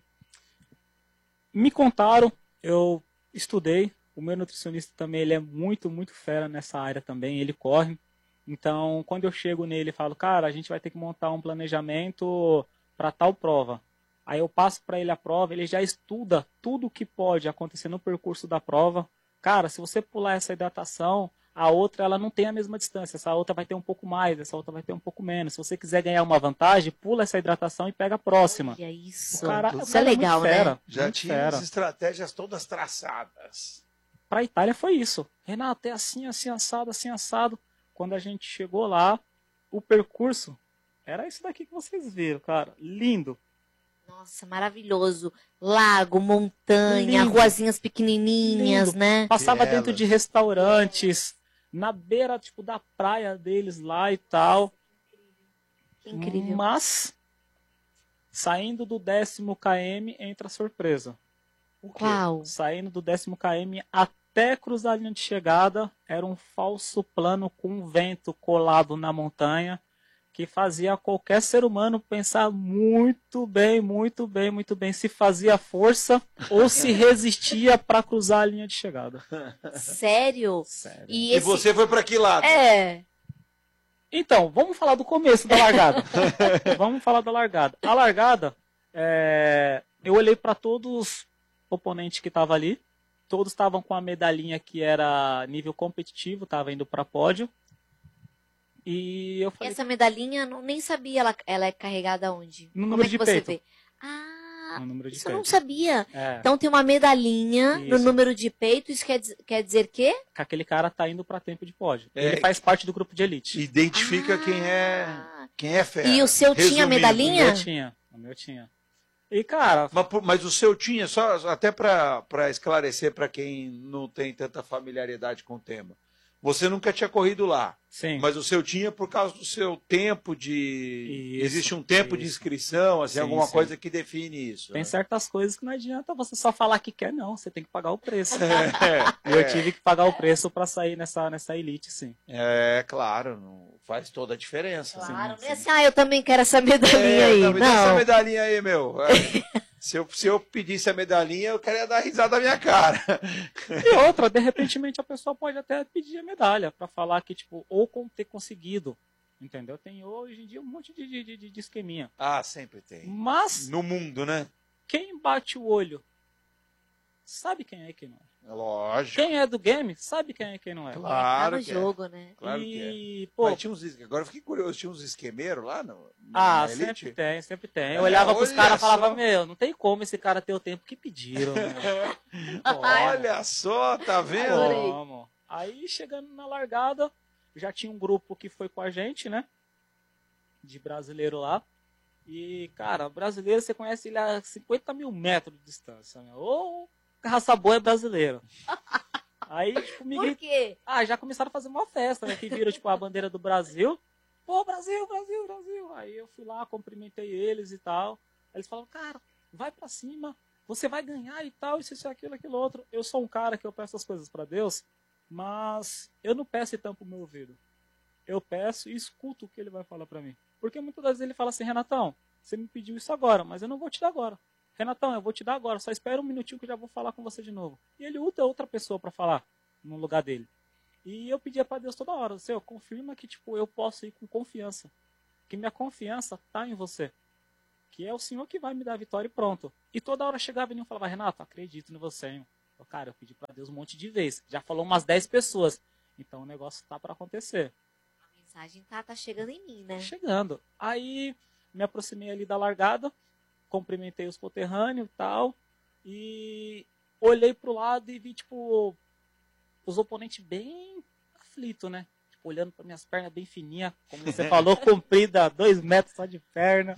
Me contaram, eu estudei. O meu nutricionista também, ele é muito, muito fera nessa área também, ele corre. Então, quando eu chego nele e falo, cara, a gente vai ter que montar um planejamento para tal prova. Aí eu passo para ele a prova, ele já estuda tudo o que pode acontecer no percurso da prova. Cara, se você pular essa hidratação, a outra ela não tem a mesma distância, essa outra vai ter um pouco mais, essa outra vai ter um pouco menos. Se você quiser ganhar uma vantagem, pula essa hidratação e pega a próxima. Olha isso. Isso é legal, fera, né? Já tinha as estratégias todas traçadas. Para a Itália foi isso. Renato, é assim, assim, assado, assim, assado. Quando a gente chegou lá, o percurso era isso daqui que vocês viram, cara. Lindo. Nossa, maravilhoso. Lago, montanha, Lindo. ruazinhas pequenininhas, Lindo. né? Passava dentro de restaurantes, na beira tipo da praia deles lá e tal. Que incrível. Mas, saindo do 10º km, entra a surpresa. Qual? Saindo do 10º km até cruzar a linha de chegada, era um falso plano com vento colado na montanha, que fazia qualquer ser humano pensar muito bem, muito bem, muito bem, se fazia força ou se resistia para cruzar a linha de chegada. Sério? Sério. E você foi para que lado? Então, vamos falar do começo da largada. Vamos falar da largada. A largada, eu olhei para todos os oponentes que estavam ali. Todos estavam com a medalhinha que era nível competitivo, estava indo para pódio. E eu falei, essa medalhinha, nem sabia, ela é carregada onde? No Como número é que de você peito. vê? Ah, No número de isso eu não peito. sabia. É. Então tem uma medalhinha no Isso. número de peito, isso quer dizer quê? Que aquele cara tá indo para tempo de pódio. É. Ele faz parte do grupo de elite. Identifica quem é fera. E o seu tinha Resumindo, medalhinha? O meu tinha. E, cara... Mas o seu tinha, só até para esclarecer para quem não tem tanta familiaridade com o tema. Você nunca tinha corrido lá. Sim. Mas o seu tinha por causa do seu tempo de... Isso, Existe um tempo de inscrição, assim, Sim, alguma sim. coisa que define isso. Tem né? certas coisas que não adianta você só falar que quer, não. Você tem que pagar o preço. É, Eu tive que pagar o preço para sair nessa elite, sim. claro, não faz toda a diferença. Claro, Sim, não é sim. assim, eu também quero essa medalhinha aí. Me dá essa Não. medalhinha aí, meu. Se eu pedisse a medalhinha, eu queria dar risada da minha cara. E outra, de repente a pessoa pode até pedir a medalha para falar que, tipo, ou ter conseguido. Entendeu? Tem hoje em dia um monte de esqueminha. Ah, sempre tem. Mas No mundo, né? quem bate o olho sabe quem é e quem não é. Lógico. Quem é do game sabe quem é e quem não é. Tá Claro no que é. jogo, né? Claro que E, pô, Mas tinha agora eu fiquei curioso, tinha uns esquemeiros lá ah, na Elite? sempre tem, sempre tem. É, Eu olhava pros olha caras e falava, só. meu, não tem como esse cara ter o tempo que pediram, meu. Não pode. Olha só, tá vendo? Adorei. Como? Aí, chegando na largada, já tinha um grupo que foi com a gente, né? De brasileiro lá. E, cara, brasileiro, você conhece ele a 50 mil metros de distância, né? Ou raça boa é brasileiro. Aí, tipo, me Por quê? já começaram a fazer uma festa, né? Que viram, tipo, a bandeira do Brasil. Pô, Brasil, Brasil, Brasil. Aí eu fui lá, cumprimentei eles e tal. Aí eles falaram, cara, vai pra cima, você vai ganhar e tal, isso, aquilo outro. Eu sou um cara que eu peço as coisas pra Deus, mas eu não peço e tampo o meu ouvido. Eu peço e escuto o que ele vai falar pra mim. Porque muitas vezes ele fala assim, Renatão, você me pediu isso agora, mas eu não vou te dar agora. Renatão, eu vou te dar agora, só espera um minutinho que eu já vou falar com você de novo. E ele usa outra pessoa pra falar no lugar dele. E eu pedia para Deus toda hora, Senhor, confirma que tipo, eu posso ir com confiança. Que minha confiança tá em você. Que é o Senhor que vai me dar a vitória e pronto. E toda hora chegava e falava, Renato, acredito em você, hein? Cara, eu pedi para Deus um monte de vezes. Já falou umas 10 pessoas. Então o negócio tá para acontecer. A mensagem tá chegando em mim, né? Chegando. Aí me aproximei ali da largada, cumprimentei os conterrâneos e tal, e olhei pro lado e vi, tipo, os oponentes bem aflitos, né? Tipo, olhando para minhas pernas bem fininhas, como você falou, comprida, 2 metros só de perna.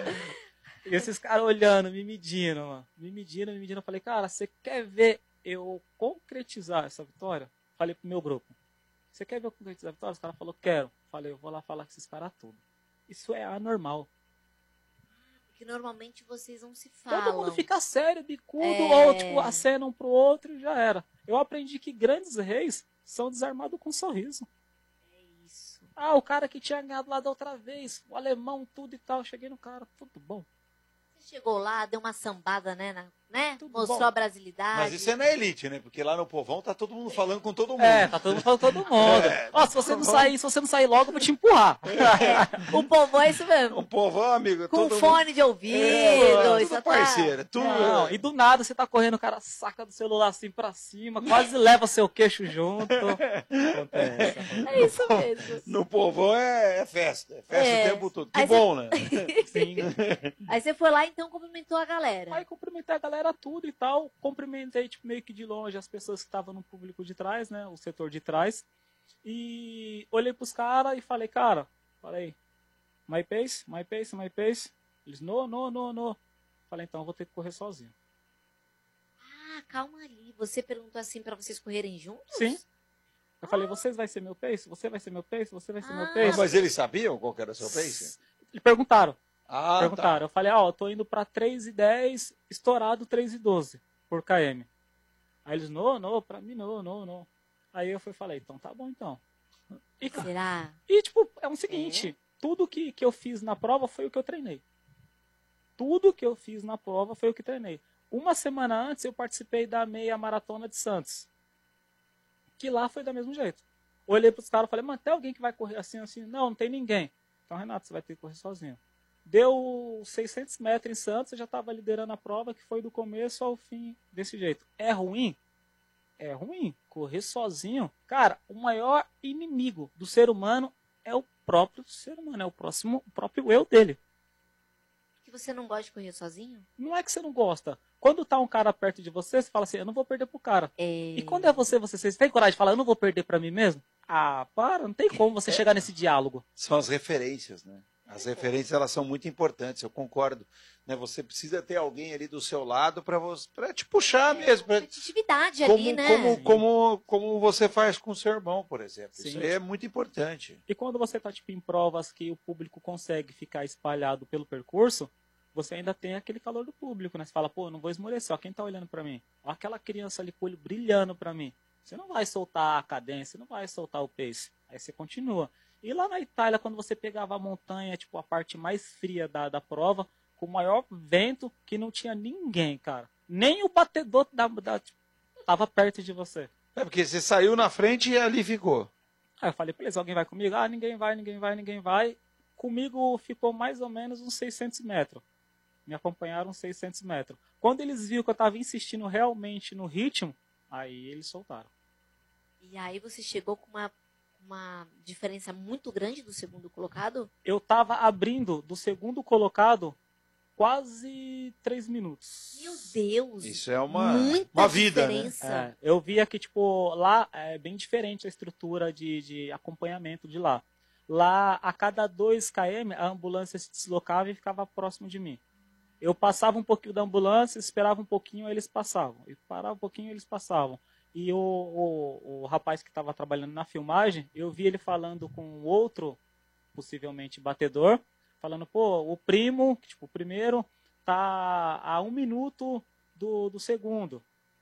E esses caras olhando, me medindo, mano. Me medindo. Eu falei, cara, você quer ver eu concretizar essa vitória? Falei pro meu grupo. Você quer ver eu concretizar a vitória? Os caras falaram, quero. Falei, eu vou lá falar com esses caras tudo. Isso é anormal. Porque normalmente vocês não se Todo falam. mundo fica sério, bicudo, ou tipo, acena um pro outro e já era. Eu aprendi que grandes reis são desarmados com um sorriso. É isso. Ah, o cara que tinha ganhado lá da outra vez, o alemão, tudo e tal. Cheguei no cara, tudo bom. Você chegou lá, deu uma sambada, né? Tudo Mostrou bom. a brasilidade. Mas isso é na elite, né? Porque lá no povão tá todo mundo falando com todo mundo. É, tá todo mundo falando com todo mundo. Ó, se você não sair logo, eu vou te empurrar. O povo é isso mesmo. O povão, amigo, Com todo fone de ouvido. mundo... isso tudo tá- parceiro, tudo... Não, e do nada você tá correndo, o cara saca do celular assim pra cima, quase leva seu queixo junto. Acontece. É isso mesmo. No povão é festa. É festa É. o tempo todo. Que Aí bom, né? Sim. Aí você foi lá então cumprimentou a galera. Aí cumprimentei a galera tudo e tal. Cumprimentei, tipo, meio que de longe as pessoas que estavam no público de trás, né? O setor de trás. E olhei pros caras e falei, cara, my pace. Eles, no. Falei, então eu vou ter que correr sozinho. Ah, calma ali. Você perguntou assim pra vocês correrem juntos? Sim. Eu falei, vocês vai ser meu pace? Você vai ser meu pace? Você vai ser meu Ah. pace? Mas eles sabiam qual que era o seu pace? Eles perguntaram. Ah, Perguntaram. Eu falei, ó, eu tô indo pra 3,10, estourado 3,12 por km. Aí eles, pra mim não. Aí eu falei, então tá bom então. E, cara, Será? e tipo, é o seguinte, tudo que eu fiz na prova foi o que eu treinei. Tudo que eu fiz na prova foi o que treinei. Uma semana antes eu participei da meia maratona de Santos. Que lá foi do mesmo jeito. Olhei pros caras e falei, mano, tem alguém que vai correr assim? Não tem ninguém. Então, Renato, você vai ter que correr sozinho. Deu 600 metros em Santos, eu já estava liderando a prova, que foi do começo ao fim desse jeito. É ruim? É ruim. Correr sozinho. Cara, o maior inimigo do ser humano é o próprio ser humano, é o próprio eu dele. Que você não gosta de correr sozinho? Não é que você não gosta. Quando tá um cara perto de você, você fala assim, eu não vou perder pro cara. É... E quando é você tem coragem de falar, eu não vou perder pra mim mesmo? Ah, para, não tem como você chegar nesse diálogo. São as referências, né? As referências, elas são muito importantes, eu concordo. Né? Você precisa ter alguém ali do seu lado para te puxar mesmo. Pra... Competitividade ali, né? Como você faz com o seu irmão, por exemplo. Sim. Isso aí é muito importante. E quando você tá tipo, em provas que o público consegue ficar espalhado pelo percurso, você ainda tem aquele calor do público, né? Você fala, pô, não vou esmorecer, ó, quem tá olhando pra mim? Ó, aquela criança ali com o olho brilhando pra mim. Você não vai soltar a cadência, não vai soltar o pace. Aí você continua. E lá na Itália, quando você pegava a montanha, tipo, a parte mais fria da prova, com o maior vento, que não tinha ninguém, cara. Nem o batedor tipo, tava perto de você. É porque você saiu na frente e ali ficou. Aí eu falei, beleza, alguém vai comigo? Ah, ninguém vai. Comigo ficou mais ou menos uns 600 metros. Me acompanharam uns 600 metros. Quando eles viram que eu estava insistindo realmente no ritmo, aí eles soltaram. E aí você chegou com uma diferença muito grande do segundo colocado? Eu estava abrindo do segundo colocado quase 3 minutos. Meu Deus! Isso é uma vida, né? diferença. Eu via que, tipo, lá é bem diferente a estrutura de acompanhamento de lá. Lá, a cada 2 km, a ambulância se deslocava e ficava próximo de mim. Eu passava um pouquinho da ambulância, esperava um pouquinho, eles passavam. E parava um pouquinho, eles passavam. E o rapaz que estava trabalhando na filmagem, eu vi ele falando com outro, possivelmente batedor, falando, pô, o primo, tipo, o primeiro, tá a 1 minuto do segundo.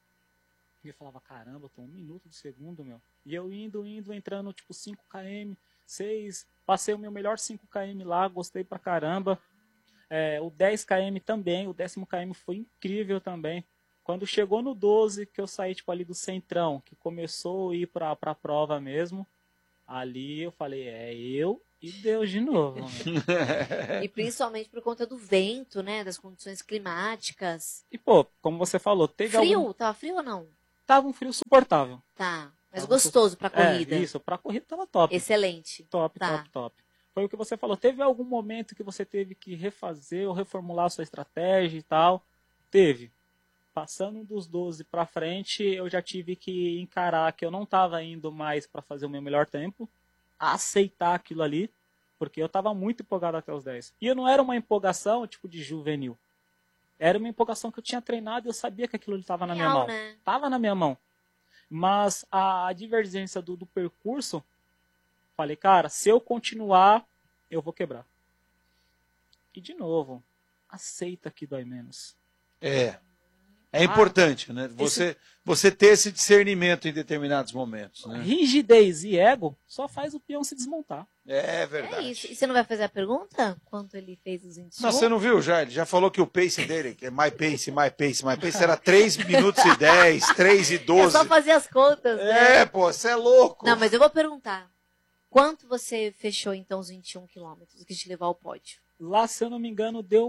E eu falava, caramba, eu tô 1 minuto do segundo, meu. E eu indo, entrando, tipo, 5 km, 6, passei o meu melhor 5 km lá, gostei pra caramba. O 10 km também, o 10º km foi incrível também. Quando chegou no 12, que eu saí tipo ali do centrão, que começou a ir pra prova mesmo, ali eu falei, é eu e Deus de novo. E principalmente por conta do vento, né? Das condições climáticas. E pô, como você falou, teve Frio? Tava frio ou não? Tava um frio suportável. Tá. Mas Tava gostoso pra corrida. Isso, pra corrida tava top. Excelente. Top, Tá. top, top. Foi o que você falou. Teve algum momento que você teve que refazer ou reformular a sua estratégia e tal? Teve. Passando dos 12 para frente, eu já tive que encarar que eu não estava indo mais para fazer o meu melhor tempo, aceitar aquilo ali, porque eu estava muito empolgado até os 10. E eu não era uma empolgação tipo de juvenil. Era uma empolgação que eu tinha treinado e eu sabia que aquilo estava na minha mão. Né? Estava na minha mão. Mas a divergência do percurso, falei, cara, se eu continuar, eu vou quebrar. E de novo, aceita que dói menos. É importante, né? Você ter esse discernimento em determinados momentos, né? Rigidez e ego só faz o peão se desmontar. É verdade. É isso. E você não vai fazer a pergunta? Quanto ele fez os 21? Não, você não viu já? Ele já falou que o pace dele, que é my pace, era 3 minutos e 10, 3 e 12. É só fazer as contas, né? É, pô, você é louco. Não, mas eu vou perguntar. Quanto você fechou, então, os 21 quilômetros que te levou ao pódio? Lá, se eu não me engano, deu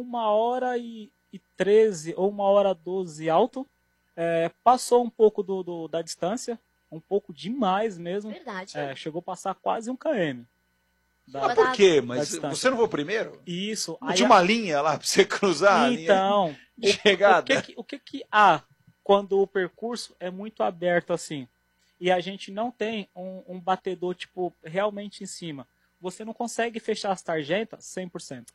1h13 ou 1h12 alto. Passou um pouco da distância, um pouco demais mesmo. Verdade. Chegou a passar quase 1 km. Mas por quê? Mas você não foi o primeiro? Isso. Não tinha uma linha lá pra você cruzar? Então, de chegada. O que há quando o percurso é muito aberto assim? E a gente não tem um batedor tipo realmente em cima. Você não consegue fechar as tarjetas 100%.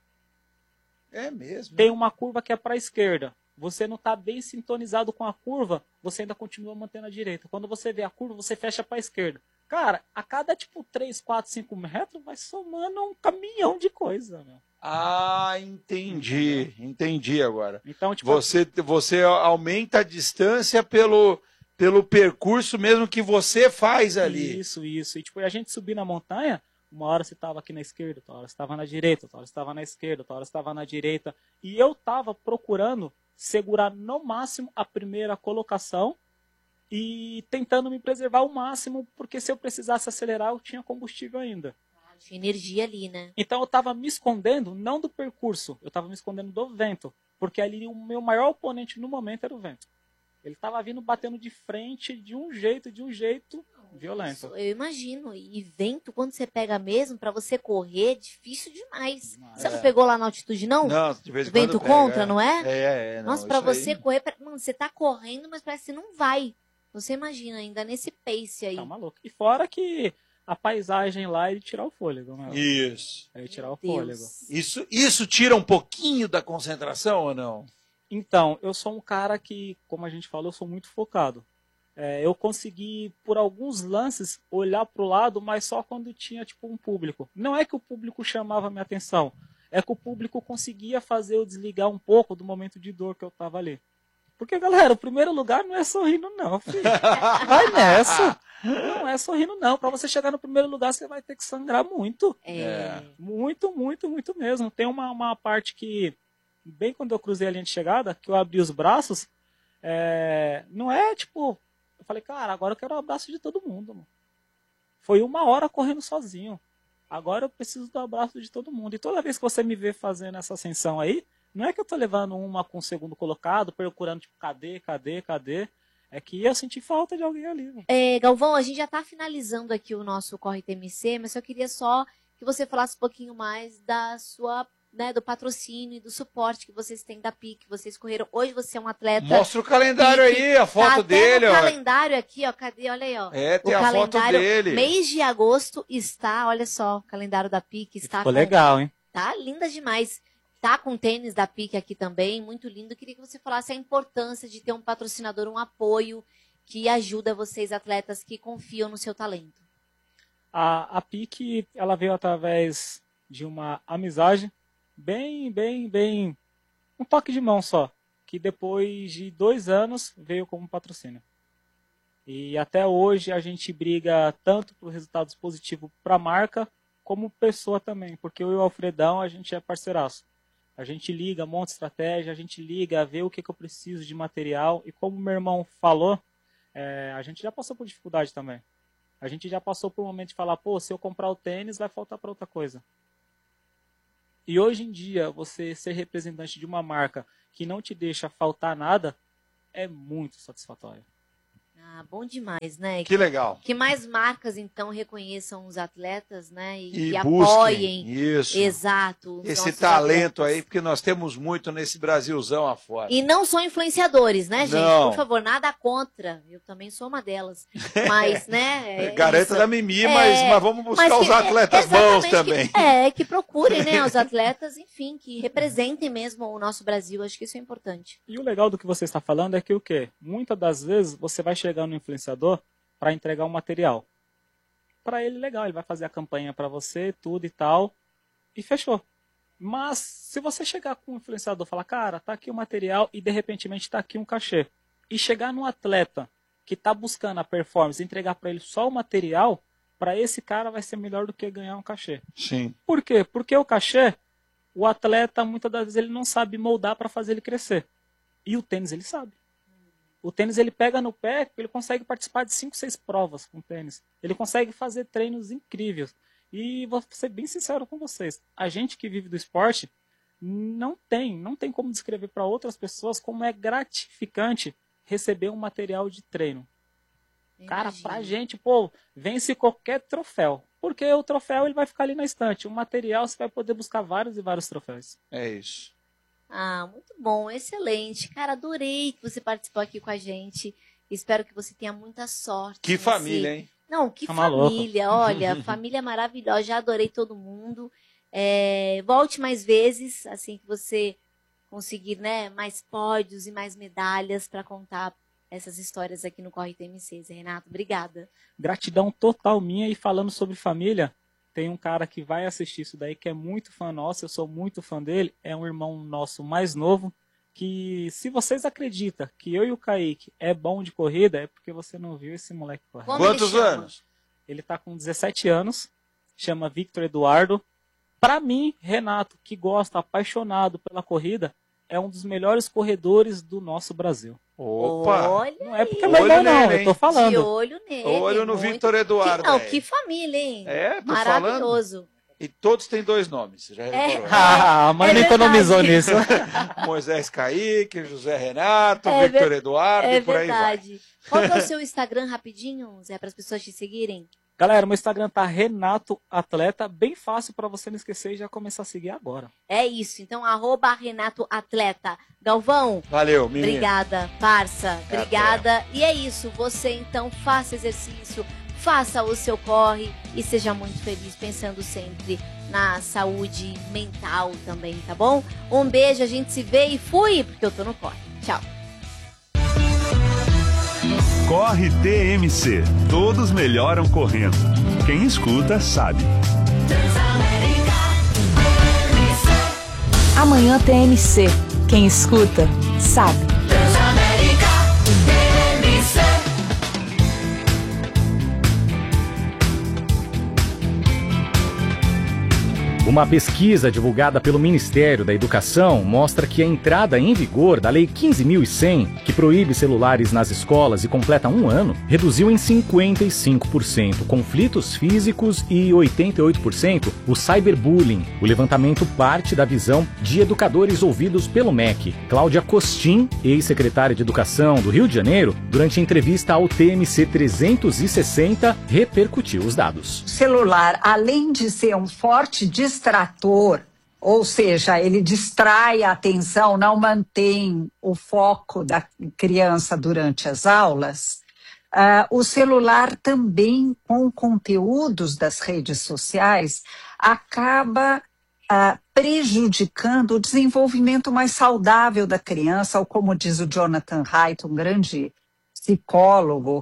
É mesmo. Tem uma curva que é para a esquerda. Você não está bem sintonizado com a curva, você ainda continua mantendo a direita. Quando você vê a curva, você fecha para a esquerda. Cara, a cada tipo 3, 4, 5 metros vai somando um caminhão de coisa, meu. Ah, entendi. Entendi agora. Então, tipo, você aumenta a distância pelo percurso mesmo que você faz ali. Isso. E tipo, a gente subir na montanha, uma hora você estava aqui na esquerda, outra hora você estava na direita, outra hora você estava na esquerda, outra hora você estava na direita. E eu estava procurando segurar no máximo a primeira colocação e tentando me preservar ao máximo, porque se eu precisasse acelerar, eu tinha combustível ainda. Tinha energia ali, né? Então eu estava me escondendo, não do percurso, eu estava me escondendo do vento, porque ali o meu maior oponente no momento era o vento. Ele estava vindo batendo de frente de um jeito violento. Isso, eu imagino. E vento, quando você pega mesmo, pra você correr, é difícil demais. Você não pegou lá na altitude, não? Não, de vez em Vento quando contra, não é? Não, Nossa, pra isso você aí. correr, mano, você tá correndo, mas parece que não vai. Você imagina ainda nesse pace aí. Tá maluco. E fora que a paisagem lá é de tirar o fôlego, né? Isso. É de tirar o Meu fôlego. Deus. Isso tira um pouquinho da concentração ou não? Então, eu sou um cara que, como a gente falou, eu sou muito focado. Eu consegui, por alguns lances, olhar para o lado, mas só quando tinha tipo um público. Não é que o público chamava minha atenção, é que o público conseguia fazer eu desligar um pouco do momento de dor que eu estava ali. Porque, galera, o primeiro lugar não é sorrindo não, filho. Vai nessa. Não é sorrindo não. Para você chegar no primeiro lugar, você vai ter que sangrar muito. Muito, muito, muito mesmo. Tem uma parte que, bem quando eu cruzei a linha de chegada, que eu abri os braços, não é tipo... Eu falei, cara, agora eu quero o abraço de todo mundo. Mano. Foi 1 hora correndo sozinho. Agora eu preciso do abraço de todo mundo. E toda vez que você me vê fazendo essa ascensão aí, não é que eu tô levando uma com o segundo colocado, procurando, tipo, cadê? É que eu senti falta de alguém ali. Mano. Galvão, a gente já tá finalizando aqui o nosso Corre TMC, mas eu queria só que você falasse um pouquinho mais da sua... Né, do patrocínio e do suporte que vocês têm da PIC, vocês correram. Hoje você é um atleta. Mostra o calendário PIC, aí, a foto dele. O ó. calendário aqui, ó. Cadê? Olha aí, ó. Tem o a foto dele. Mês de agosto está, olha só, o calendário da PIC está. Ficou legal, hein? Tá linda demais. Tá com tênis da PIC aqui também, muito lindo. Queria que você falasse a importância de ter um patrocinador, um apoio que ajuda vocês, atletas que confiam no seu talento. A PIC, ela veio através de uma amizade bem, um toque de mão só, que depois de 2 anos veio como patrocínio. E até hoje a gente briga tanto por resultados positivos para a marca, como pessoa também, porque eu e o Alfredão, a gente é parceiraço. A gente liga, monta estratégia, a gente liga, vê o que eu preciso de material. E como meu irmão falou, a gente já passou por dificuldade também. A gente já passou por um momento de falar, pô, se eu comprar o tênis, vai faltar para outra coisa. E hoje em dia, você ser representante de uma marca que não te deixa faltar nada, é muito satisfatório. Ah, bom demais, né? Que legal. Que mais marcas, então, reconheçam os atletas, né? E apoiem. Isso. Exato. Esse talento aí, porque nós temos muito nesse Brasilzão afora. E não são influenciadores, né, gente? Não. Por favor, nada contra. Eu também sou uma delas. Mas, né? Garanta da Mimi, mas vamos buscar os atletas bons também. Que procurem, né? Os atletas, enfim, que representem mesmo o nosso Brasil. Acho que isso é importante. E o legal do que você está falando é que o quê? Muitas das vezes você vai chegar no influenciador para entregar um material. Para ele, legal, ele vai fazer a campanha para você, tudo e tal, e fechou. Mas se você chegar com o influenciador e falar, cara, tá aqui o material e de repente tá aqui um cachê, e chegar no atleta que tá buscando a performance e entregar para ele só o material, para esse cara vai ser melhor do que ganhar um cachê. Sim. Por quê? Porque o cachê, o atleta muitas das vezes ele não sabe moldar para fazer ele crescer. E o tênis ele sabe. O tênis ele pega no pé, ele consegue participar de 5, 6 provas com tênis. Ele consegue fazer treinos incríveis. E vou ser bem sincero com vocês, a gente que vive do esporte não tem como descrever para outras pessoas como é gratificante receber um material de treino. Cara, pra gente, pô, vence qualquer troféu. Porque o troféu ele vai ficar ali na estante. O material você vai poder buscar vários e vários troféus. É isso. Ah, muito bom, excelente. Cara, adorei que você participou aqui com a gente. Espero que você tenha muita sorte. Que família, hein? Não, que família. Olha, família maravilhosa. Já adorei todo mundo. Volte mais vezes, assim que você conseguir, né, mais pódios e mais medalhas para contar essas histórias aqui no Corre TMC. Renato, obrigada. Gratidão total minha. E falando sobre família, tem um cara que vai assistir isso daí, que é muito fã nosso, eu sou muito fã dele, é um irmão nosso mais novo, que se vocês acreditam que eu e o Kaique é bom de corrida, é porque você não viu esse moleque correr. Quantos anos? Ele tá com 17 anos, chama Victor Eduardo. Pra mim, Renato, que gosta, apaixonado pela corrida, é um dos melhores corredores do nosso Brasil. Opa! Olha, não é porque é melhor não, eu tô falando. De olho nele. Olho no Victor Eduardo. Que família, hein? Tô maravilhoso. Falando. E todos têm 2 nomes, você já reparou? Mas não economizou nisso. Moisés Kaique, José Renato, Victor Eduardo e por aí vai. Qual que é o seu Instagram rapidinho, Zé, para as pessoas te seguirem? Galera, meu Instagram tá Renato Atleta, bem fácil para você não esquecer e já começar a seguir agora. É isso, então @Renato Atleta. Galvão, valeu, menina. Obrigada, parça, obrigada. E é isso, você então faça exercício, faça o seu corre e seja muito feliz, pensando sempre na saúde mental também, tá bom? Um beijo, a gente se vê e fui, porque eu tô no corre. Tchau. Corre TMC. Todos melhoram correndo. Quem escuta sabe. Amanhã TMC. Quem escuta sabe. Uma pesquisa divulgada pelo Ministério da Educação mostra que a entrada em vigor da Lei 15.100, que proíbe celulares nas escolas e completa 1 ano, reduziu em 55% conflitos físicos e 88% o cyberbullying. O levantamento parte da visão de educadores ouvidos pelo MEC. Cláudia Costin, ex-secretária de Educação do Rio de Janeiro, durante entrevista ao TMC 360, repercutiu os dados. O celular, além de ser um forte distrator, ou seja, ele distrai a atenção, não mantém o foco da criança durante as aulas, o celular também, com conteúdos das redes sociais, acaba prejudicando o desenvolvimento mais saudável da criança, ou como diz o Jonathan Haidt, um grande psicólogo,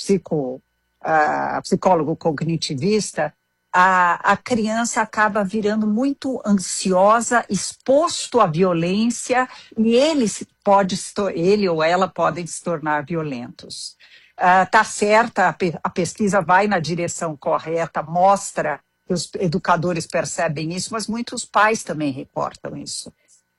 psicólogo cognitivista, a criança acaba virando muito ansiosa, exposto à violência, e ele ou ela podem se tornar violentos. Tá certa, a pesquisa vai na direção correta, mostra que os educadores percebem isso, mas muitos pais também reportam isso.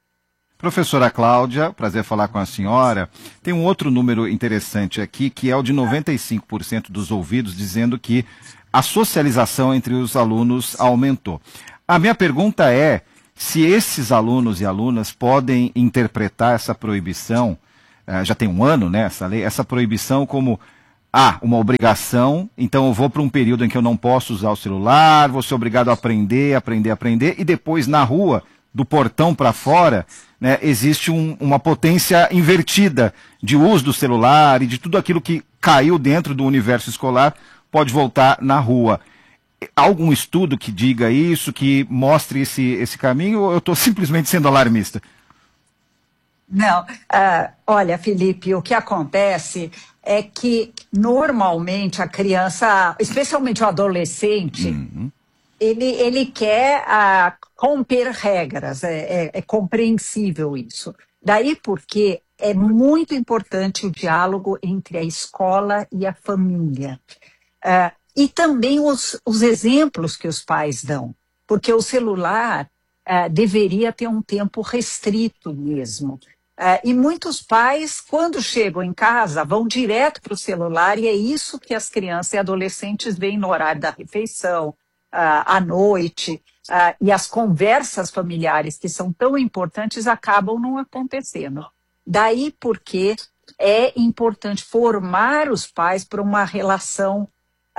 Professora Cláudia, prazer falar com a senhora. Tem um outro número interessante aqui, que é o de 95% dos ouvidos dizendo que a socialização entre os alunos aumentou. A minha pergunta é se esses alunos e alunas podem interpretar essa proibição, já tem um ano, né, essa lei, essa proibição como uma obrigação, então eu vou para um período em que eu não posso usar o celular, vou ser obrigado a aprender, e depois na rua, do portão para fora, né, existe uma potência invertida de uso do celular e de tudo aquilo que caiu dentro do universo escolar pode voltar na rua. Há algum estudo que diga isso, que mostre esse caminho, ou eu estou simplesmente sendo alarmista? Não, olha, Felipe, o que acontece é que normalmente a criança, especialmente o adolescente, ele quer romper regras, é compreensível isso. Daí porque é muito importante o diálogo entre a escola e a família. E também os exemplos que os pais dão, porque o celular deveria ter um tempo restrito mesmo. E muitos pais, quando chegam em casa, vão direto para o celular, e é isso que as crianças e adolescentes veem no horário da refeição, à noite, e as conversas familiares que são tão importantes acabam não acontecendo. Daí porque é importante formar os pais para uma relação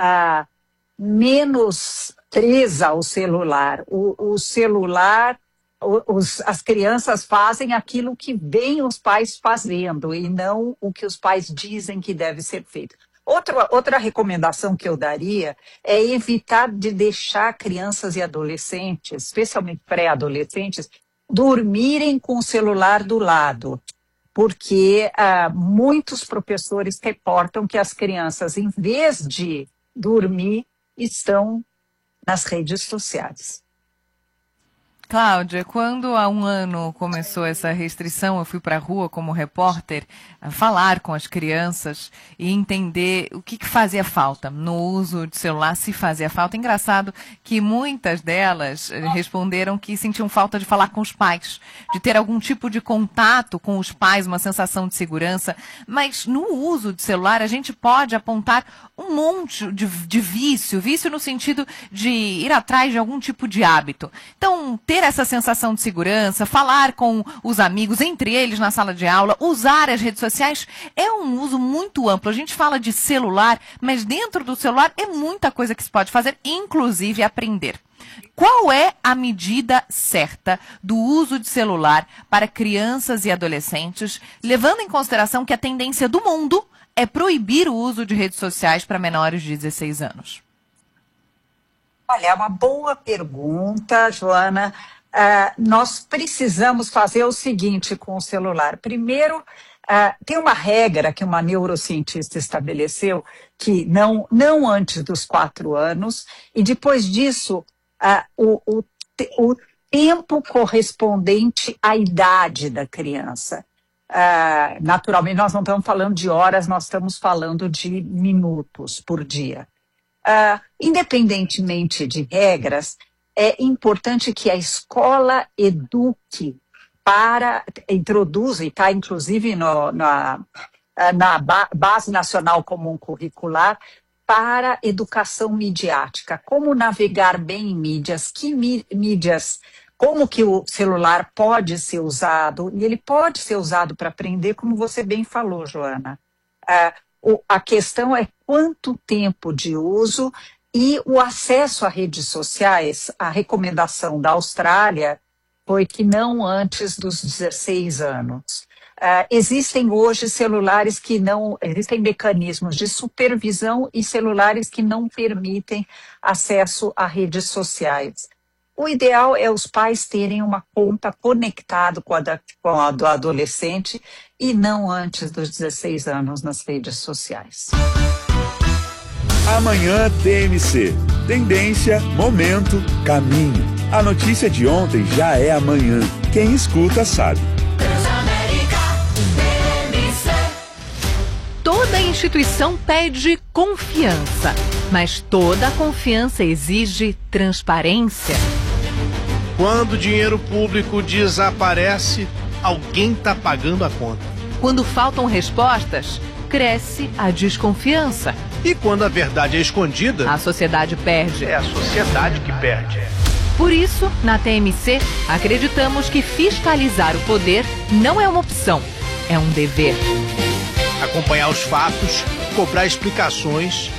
menos presa ao celular. O celular, as crianças fazem aquilo que veem os pais fazendo e não o que os pais dizem que deve ser feito. Outra recomendação que eu daria é evitar de deixar crianças e adolescentes, especialmente pré-adolescentes, dormirem com o celular do lado, porque muitos professores reportam que as crianças, em vez de dormir, estão nas redes sociais. Cláudia, quando há um ano começou essa restrição, eu fui para a rua como repórter falar com as crianças e entender o que fazia falta no uso de celular, se fazia falta. Engraçado que muitas delas responderam que sentiam falta de falar com os pais, de ter algum tipo de contato com os pais, uma sensação de segurança. Mas no uso de celular a gente pode apontar um monte de vício no sentido de ir atrás de algum tipo de hábito. Então, ter essa sensação de segurança, falar com os amigos, entre eles na sala de aula, usar as redes sociais, é um uso muito amplo. A gente fala de celular, mas dentro do celular é muita coisa que se pode fazer, inclusive aprender. Qual é a medida certa do uso de celular para crianças e adolescentes, levando em consideração que a tendência do mundo é proibir o uso de redes sociais para menores de 16 anos? Olha, é uma boa pergunta, Joana. Nós precisamos fazer o seguinte com o celular. Primeiro, tem uma regra que uma neurocientista estabeleceu, que não antes dos 4 anos, e depois disso, o tempo correspondente à idade da criança. Naturalmente, nós não estamos falando de horas, nós estamos falando de minutos por dia. Independentemente de regras, é importante que a escola eduque introduza, e está inclusive na Base Nacional Comum Curricular, para educação midiática. Como navegar bem em mídias, como que o celular pode ser usado, e ele pode ser usado para aprender, como você bem falou, Joana. A questão é quanto tempo de uso e o acesso a redes sociais. A recomendação da Austrália foi que não antes dos 16 anos. Existem hoje celulares que não... Existem mecanismos de supervisão e celulares que não permitem acesso a redes sociais. O ideal é os pais terem uma conta conectada com a do adolescente e não antes dos 16 anos nas redes sociais. Amanhã TMC. Tendência, momento, caminho. A notícia de ontem já é amanhã. Quem escuta sabe. Toda instituição pede confiança, mas toda confiança exige transparência. Quando o dinheiro público desaparece, alguém está pagando a conta. Quando faltam respostas, cresce a desconfiança. E quando a verdade é escondida, A sociedade perde. é a sociedade que perde. Por isso, na TMC, acreditamos que fiscalizar o poder não é uma opção, é um dever. Acompanhar os fatos, cobrar explicações